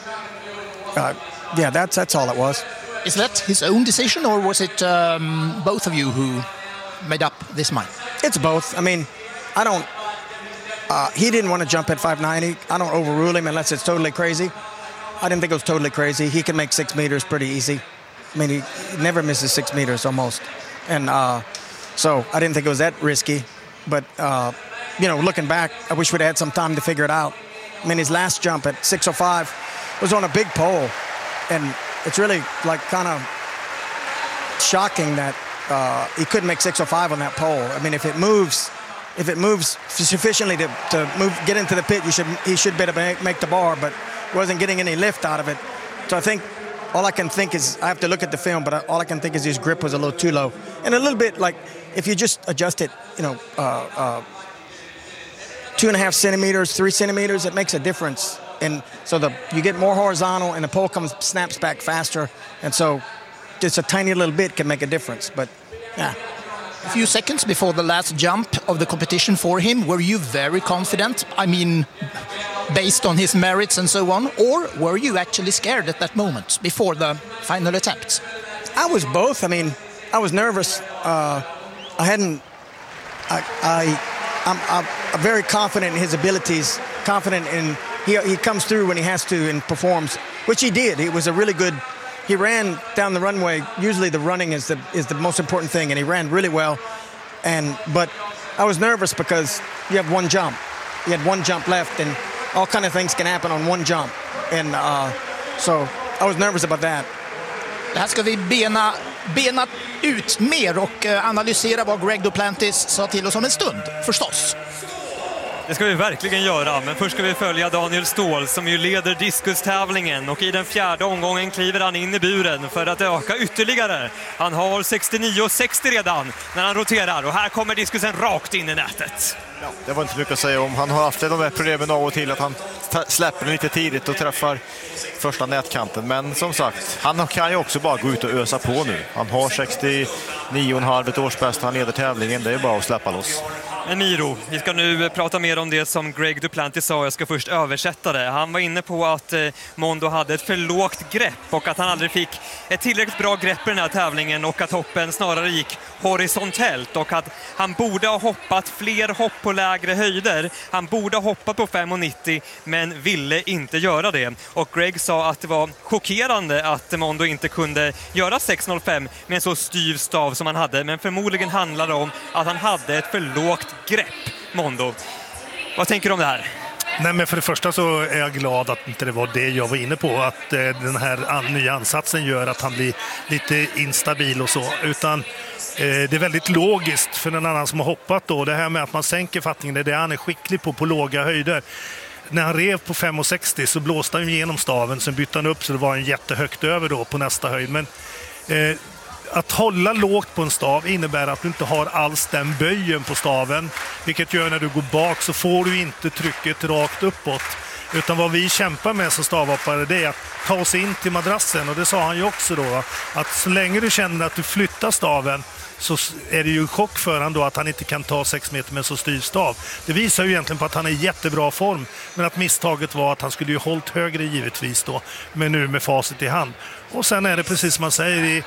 uh, yeah, that's that's all it was. Is that his own decision, or was it um, both of you who made up this mind? It's both. I mean, I don't. Uh, he didn't want to jump at five ninety. I don't overrule him unless it's totally crazy. I didn't think it was totally crazy. He can make six meters pretty easy. I mean, he, he never misses six meters almost, and uh, so I didn't think it was that risky. But uh, you know, looking back, I wish we'd had some time to figure it out. I mean, his last jump at six oh five was on a big pole, and it's really like kind of shocking that uh, he couldn't make six oh five on that pole. I mean, if it moves, if it moves sufficiently to, to move, get into the pit, you should he should be able to make, make the bar, but wasn't getting any lift out of it. So I think all I can think is I have to look at the film, but all I can think is his grip was a little too low, and a little bit like if you just adjust it, you know. Uh, uh, two and a half centimeters, three centimeters, it makes a difference. And so the you get more horizontal and the pole comes snaps back faster. And so just a tiny little bit can make a difference. But yeah. A few seconds before the last jump of the competition for him, were you very confident? I mean, based on his merits and so on? Or were you actually scared at that moment before the final attempt? I was both. I mean, I was nervous. Uh, I hadn't... I... I I'm, I'm, I'm very confident in his abilities, confident in he, he comes through when he has to and performs, which he did. He was a really good, he ran down the runway. Usually the running is the is the most important thing, and he ran really well. And but I was nervous because you have one jump. You had one jump left, and all kind of things can happen on one jump. And uh, so I was nervous about that. Det här ska vi bena, bena ut mer och analysera vad Greg Duplantis sa till oss om en stund, förstås. Det ska vi verkligen göra, men först ska vi följa Daniel Ståhl som ju leder diskustävlingen, och i den fjärde omgången kliver han in i buren för att öka ytterligare. Han har sextionio sextio redan när han roterar, och här kommer diskusen rakt in i nätet. Ja, det var inte mycket att säga om. Han har haft de här problemen av och till att han släpper lite tidigt och träffar första nätkanten. Men som sagt, han kan ju också bara gå ut och ösa på nu. Han har sextionio komma fem, ett årsbäst, han leder tävlingen. Det är bara att släppa loss. Men Miro, vi ska nu prata mer om det som Greg Duplantis sa. Jag ska först översätta det. Han var inne på att eh, Mondo hade ett för lågt grepp och att han aldrig fick ett tillräckligt bra grepp i den här tävlingen, och att hoppen snarare gick horisontellt, och att han borde ha hoppat fler hopp på lägre höjder. Han borde ha hoppat på fem nittio men ville inte göra det. Och Greg sa att det var chockerande att Mondo inte kunde göra sex noll fem med en så styv stav som han hade, men förmodligen handlar det om att han hade ett för lågt grepp, Mondo. Vad tänker du om det här? Nej, men för det första så är jag glad att inte det var det jag var inne på, att eh, den här an, nya ansatsen gör att han blir lite instabil och så, utan eh, det är väldigt logiskt för en annan som har hoppat då. Det här med att man sänker fattningen, det är det han är skicklig på, på låga höjder. När han rev på fem sextio så blåste han igenom staven, sen bytte han upp så det var en jättehögt över då på nästa höjd. Men eh, att hålla lågt på en stav innebär att du inte har alls den böjen på staven, vilket gör när du går bak så får du inte trycket rakt uppåt. Utan vad vi kämpar med som stavhoppare, det är att ta oss in till madrassen. Och det sa han ju också då, att så länge du känner att du flyttar staven så är det ju chock för han då att han inte kan ta sex meter med så styr stav. Det visar ju egentligen på att han är i jättebra form, men att misstaget var att han skulle ju hållit högre givetvis då, men nu med facit i hand. Och sen är det precis som man säger i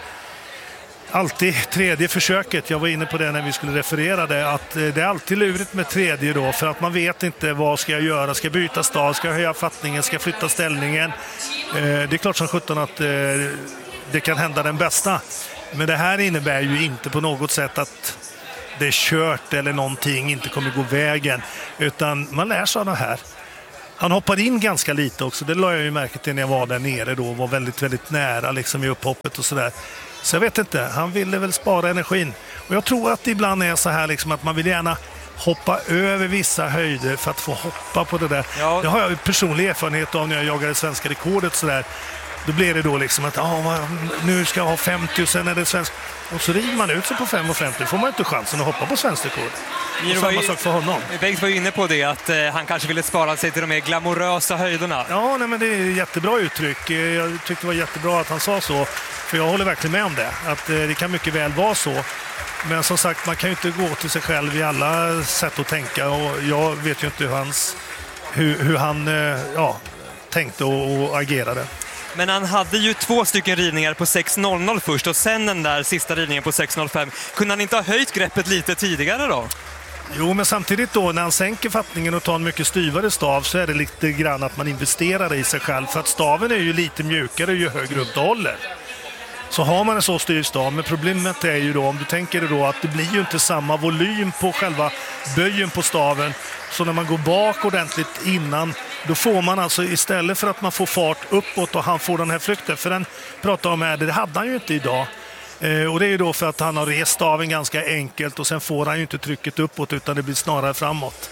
alltid tredje försöket, jag var inne på det när vi skulle referera det, att det är alltid lurigt med tredje då, för att man vet inte vad ska jag göra, ska jag byta stav, ska jag höja fattningen, ska jag flytta ställningen. Det är klart som sjutton att det kan hända den bästa. Men det här innebär ju inte på något sätt att det är kört eller någonting inte kommer gå vägen, utan man lär sig av det här. Han hoppar in ganska lite också, det la jag ju märke till när jag var där nere då, var väldigt, väldigt nära liksom i upphoppet och sådär. Så jag vet inte, han ville väl spara energin. Och jag tror att det ibland är så här liksom att man vill gärna hoppa över vissa höjder för att få hoppa på det där. Ja. Det har jag ju personlig erfarenhet av när jag jagade svenska rekordet sådär. Då blir det då liksom att ah, nu ska jag ha femtio och sen är det svensk. Och så river man ut sig på fem och femtio, får man inte chansen att hoppa på svensk rekord. Och samma sak för honom. Bengt var ju inne på det, att eh, han kanske ville spara sig till de mer glamorösa höjderna. Ja, nej, men det är ett jättebra uttryck. Jag tyckte det var jättebra att han sa så. För jag håller verkligen med om det. Att eh, det kan mycket väl vara så. Men som sagt, man kan ju inte gå till sig själv i alla sätt att tänka. Och jag vet ju inte hur, hans, hur, hur han eh, ja, tänkte och, och agerade. Men han hade ju två stycken rivningar på sex noll noll först och sen den där sista rivningen på sex noll fem. Kunde han inte ha höjt greppet lite tidigare då? Jo, men samtidigt då när han sänker fattningen och tar en mycket styvare stav så är det lite grann att man investerar i sig själv. För att staven är ju lite mjukare ju högre upp du håller. Så har man en så styr stav, men problemet är ju då, om du tänker dig då, att det blir ju inte samma volym på själva böjen på staven. Så när man går bak ordentligt innan, då får man alltså istället för att man får fart uppåt och han får den här flykten, för den pratar om här, det hade han ju inte idag. Eh, och det är ju då för att han har rest staven ganska enkelt och sen får han ju inte trycket uppåt utan det blir snarare framåt.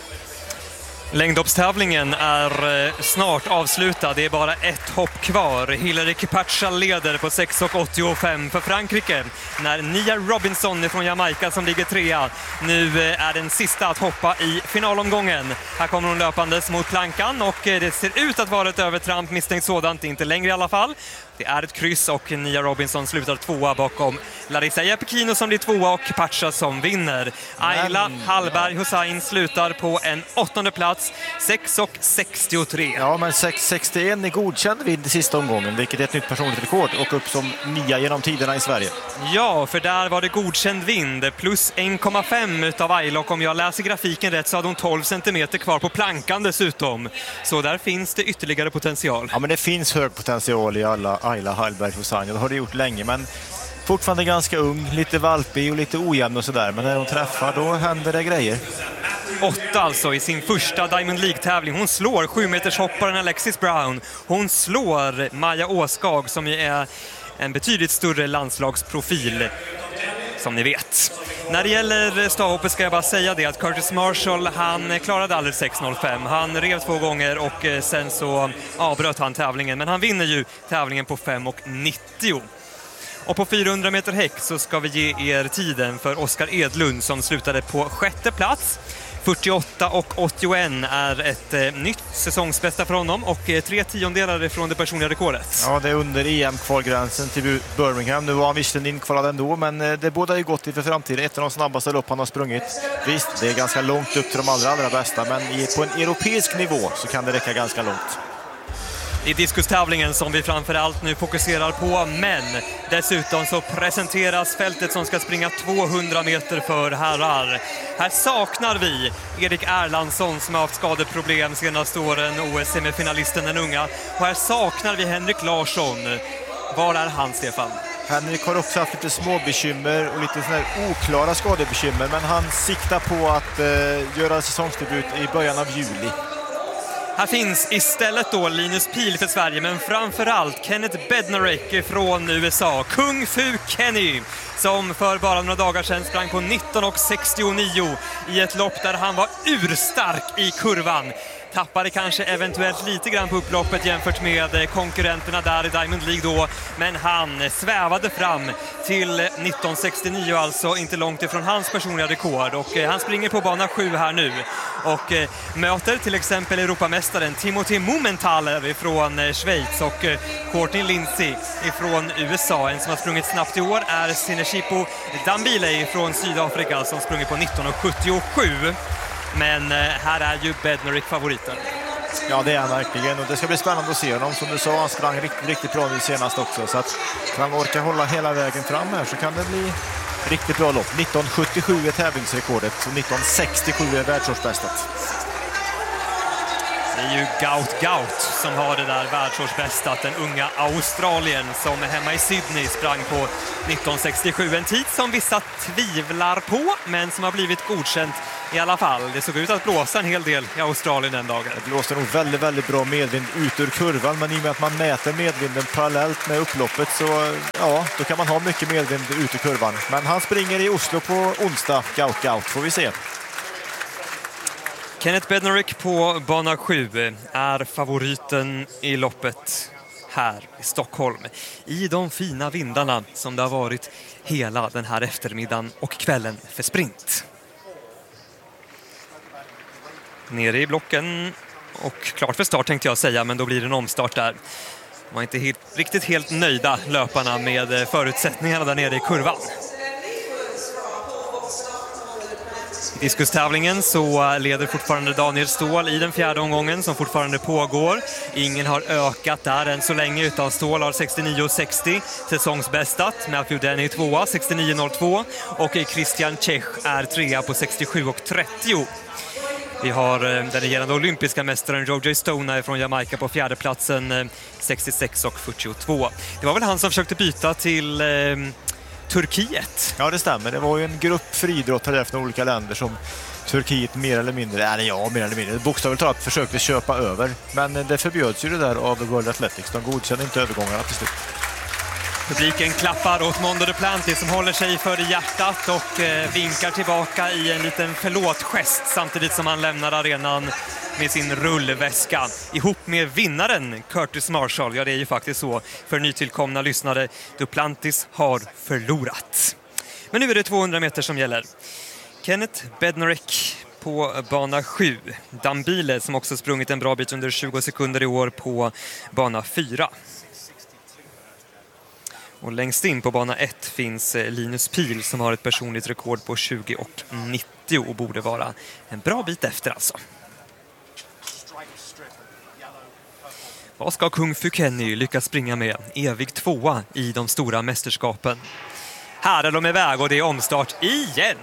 Längdhoppstävlingen är snart avslutad. Det är bara ett hopp kvar. Hillary Kipacha leder på sex åttiofem för Frankrike. När Nia Robinson från Jamaica som ligger trea. Nu är den sista att hoppa i finalomgången. Här kommer hon löpandes mot plankan och det ser ut att vara ett övertramp, misstänkt sådant, inte längre i alla fall. Det är ett kryss och Nia Robinson slutar tvåa bakom Larissa Jepekino som blir tvåa och Kipacha som vinner. Ayla Hallberg Hussein slutar på en åttonde plats, sex sextiotre. Ja, men sex sextioen är godkänd vid sista omgången, vilket är ett nytt personligt rekord och upp som nia genom tiderna i Sverige. Ja, för där var det godkänd vind, plus en komma fem utav Ayla, och om jag läser grafiken rätt så hade hon tolv centimeter kvar på plankan dessutom. Så där finns det ytterligare potential. Ja, men det finns hög potential i alla Ayla Hallberg Hussein. Det har det gjort länge, men fortfarande ganska ung, lite valpig och lite ojämn och sådär. Men när de träffar, då händer det grejer. Åtta alltså i sin första Diamond League-tävling. Hon slår sju meters hopparen Alexis Brown. Hon slår Maja Åskag som ju är en betydligt större landslagsprofil, som ni vet. När det gäller stavhoppet ska jag bara säga det att Curtis Marshall, han klarade aldrig sex noll fem. Han rev två gånger och sen så avbröt han tävlingen. Men han vinner ju tävlingen på fem nittio. Och på fyrahundra meter häck så ska vi ge er tiden för Oskar Edlund som slutade på sjätte plats. fyrtioåtta åttioett är ett eh, nytt säsongsbästa för honom och eh, tre tiondelar från det personliga rekordet. Ja, det är under E M-kvalgränsen till Birmingham. Nu var han visserligen inkvalad ändå, men eh, det båda ju gott i för framtiden. Ett av de snabbaste lopp han har sprungit. Visst, det är ganska långt upp till de allra, allra bästa, men i, på en europeisk nivå så kan det räcka ganska långt. I diskustävlingen som vi framförallt nu fokuserar på, men dessutom så presenteras fältet som ska springa tvåhundra meter för herrar. Här saknar vi Erik Erlandsson som har haft skadeproblem senaste åren, O S-semifinalisten den unga. Och här saknar vi Henrik Larsson. Var är han, Stefan? Henrik har också haft lite små bekymmer och lite såna här oklara skadebekymmer, men han siktar på att eh, göra säsongsdebut i början av juli. Här finns istället då Linus Pihl för Sverige, men framförallt Kenneth Bednarek från U S A. Kung Fu Kenny, som för bara några dagar sedan sprang på nitton sextionio i ett lopp där han var urstark i kurvan. tappade kanske eventuellt lite grann på upploppet jämfört med konkurrenterna där i Diamond League då, men han svävade fram till nitton sextionio, alltså inte långt ifrån hans personliga rekord, och han springer på bana sju här nu och möter till exempel Europamästaren Timothy Mumenthaler från Schweiz och Courtney Lindsay från U S A. En som har sprungit snabbt i år är Sineshipo Dambile från Sydafrika som sprungit på nitton sjuttiosju. Men här är ju Bednarek favoriten. Ja, det är han verkligen, och det ska bli spännande att se honom. Som du sa, han sprang riktigt, riktigt bra nu senast också, så att kan han orka hålla hela vägen fram här så kan det bli riktigt bra lopp. nitton sjuttiosju är tävlingsrekordet och nitton sextiosju är världsårsbästet. Det är ju Gout Gout som har det där världsårsbästat, den unga Australien som hemma i Sydney sprang på nitton sextiosju. En tid som vissa tvivlar på, men som har blivit godkänt i alla fall. Det såg ut att blåsa en hel del i Australien den dagen. Det blåste nog väldigt, väldigt bra medvind ut ur kurvan, men i och med att man mäter medvinden parallellt med upploppet så ja, då kan man ha mycket medvind ut ur kurvan. Men han springer i Oslo på onsdag, Gout Gout, får vi se. Kenneth Bednarek på bana sju är favoriten i loppet här i Stockholm. I de fina vindarna som det har varit hela den här eftermiddagen och kvällen för sprint. Nere i blocken och klart för start tänkte jag säga, men då blir det en omstart där. De var inte helt, riktigt helt nöjda löparna med förutsättningarna där nere i kurvan. I diskustävlingen så leder fortfarande Daniel Ståhl i den fjärde omgången som fortfarande pågår. Ingen har ökat där än så länge, utan Ståhl har sextionio sättio säsongsbästat. Matthew Denny tvåa, sextionio noll två, och Christian Czech är trea på sextiosju trettio. Vi har den regerande olympiska mästaren Roger Stone från Jamaica på fjärde platsen, sextiosex fyrtiotvå. Det var väl han som försökte byta till eh, Turkiet. Ja, det stämmer. Det var ju en grupp friidrottare från olika länder som Turkiet mer eller mindre, eller ja, mer eller mindre, bokstavligt talat försökte köpa över. Men det förbjöds ju det där av World Athletics. De godkände inte övergångarna till slut. Publiken klappar åt Mondo Duplantis som håller sig för hjärtat och eh, vinkar tillbaka i en liten förlåtgest samtidigt som han lämnar arenan med sin rullväska ihop med vinnaren Curtis Marshall. Ja, det är ju faktiskt så för nytillkomna lyssnare. Duplantis har förlorat. Men nu är det tvåhundra meter som gäller. Kenneth Bednarek på bana sju. Dambile som också sprungit en bra bit under tjugo sekunder i år på bana fyra. Och längst in på bana ett finns Linus Pihl som har ett personligt rekord på tjugo nittio och borde vara en bra bit efter alltså. Vad ska Kung Fu Kenny lyckas springa med? Evig tvåa i de stora mästerskapen. Här är de iväg och det är omstart igen.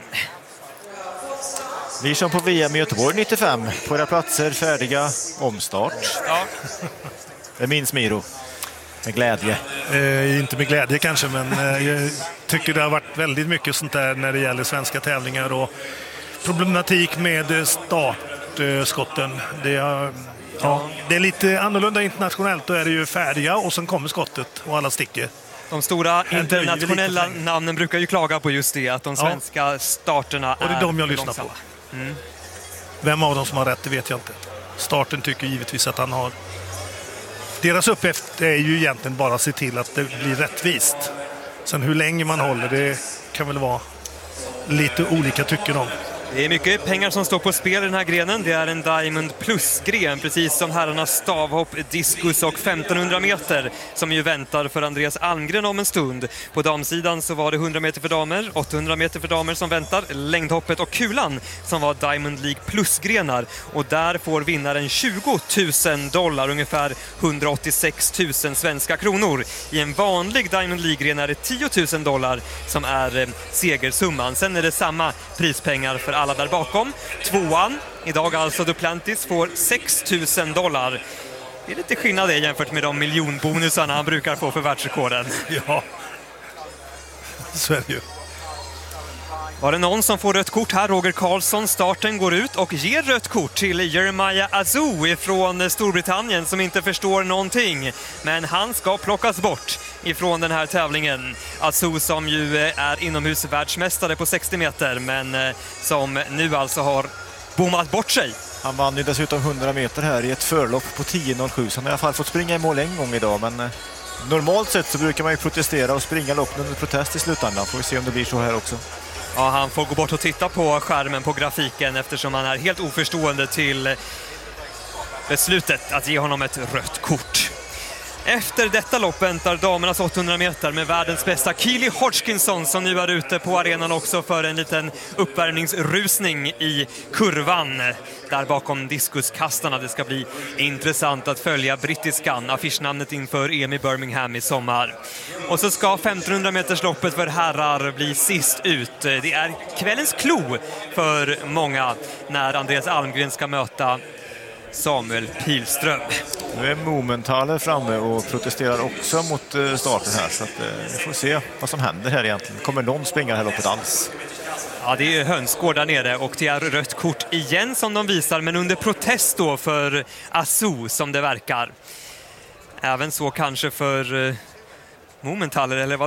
Vi som på V M i Göteborg nittiofem. På era platser färdiga, omstart. Ja. Det minns Miro. Med glädje. Eh, inte med glädje kanske, men eh, jag tycker det har varit väldigt mycket sånt där när det gäller svenska tävlingar och problematik med startskotten. Det, är, ja, det är lite annorlunda internationellt, då är det ju färdiga och sen kommer skottet och alla sticker. De stora internationella namnen brukar ju klaga på just det, att de svenska ja. starterna är och det är de jag lyssnar på. Mm. Vem av dem som har rätt, det vet jag inte. Starten tycker givetvis att han har. Deras uppgift är ju egentligen bara att se till att det blir rättvist. Sen hur länge man håller, det kan väl vara lite olika tycker de. Det är mycket pengar som står på spel i den här grenen. Det är en Diamond Plus-gren, precis som herrarnas stavhopp, diskus och femtonhundra meter som ju väntar för Andreas Almgren om en stund. På damsidan så var det hundra meter för damer, åttahundra meter för damer som väntar, längdhoppet och kulan som var Diamond League Plus-grenar. Och där får vinnaren tjugo tusen dollar, ungefär hundraåttiosex tusen svenska kronor. I en vanlig Diamond League-gren är det tio tusen dollar som är eh, segersumman. Sen är det samma prispengar för alla där bakom. Tvåan, idag alltså Duplantis, får sex tusen dollar. Det är lite skillnad det jämfört med de miljonbonusarna han brukar få för världsrekorden. Ja, så är det ju. Var det någon som får rött kort här? Roger Karlsson, starten går ut och ger rött kort till Jeremiah Azou från Storbritannien som inte förstår någonting. Men han ska plockas bort ifrån den här tävlingen. Azou som ju är inomhusvärldsmästare på sextio meter men som nu alltså har bommat bort sig Han vann ju dessutom hundra meter här i ett förlopp på tio noll sju. Så han har i alla fall fått springa i mål en gång idag. Men eh, normalt sett så brukar man ju protestera och springa loppen under protest i slutändan. Får vi se om det blir så här också. Ja, han får gå bort och titta på skärmen på grafiken eftersom han är helt oförstående till beslutet att ge honom ett rött kort. Efter detta lopp väntar damernas åttahundra meter med världens bästa Keely Hodgkinson som nu är ute på arenan också för en liten uppvärmningsrusning i kurvan där bakom diskuskastarna. Det ska bli intressant att följa brittiskan, affischnamnet inför E M i Birmingham i sommar. Och så ska femtonhundra meters loppet för herrar bli sist ut. Det är kvällens klo för många när Andreas Almgren ska möta Samuel Pilström. Nu är Momenthaler framme och protesterar också mot starten här, så att, eh, vi får se vad som händer här egentligen. Kommer någon springa det här loppet alls? Ja, det är hönsgård där nere och det är rött kort igen som de visar, men under protest då för Asu som det verkar. Även så kanske för eh, Momenthaler, eller vad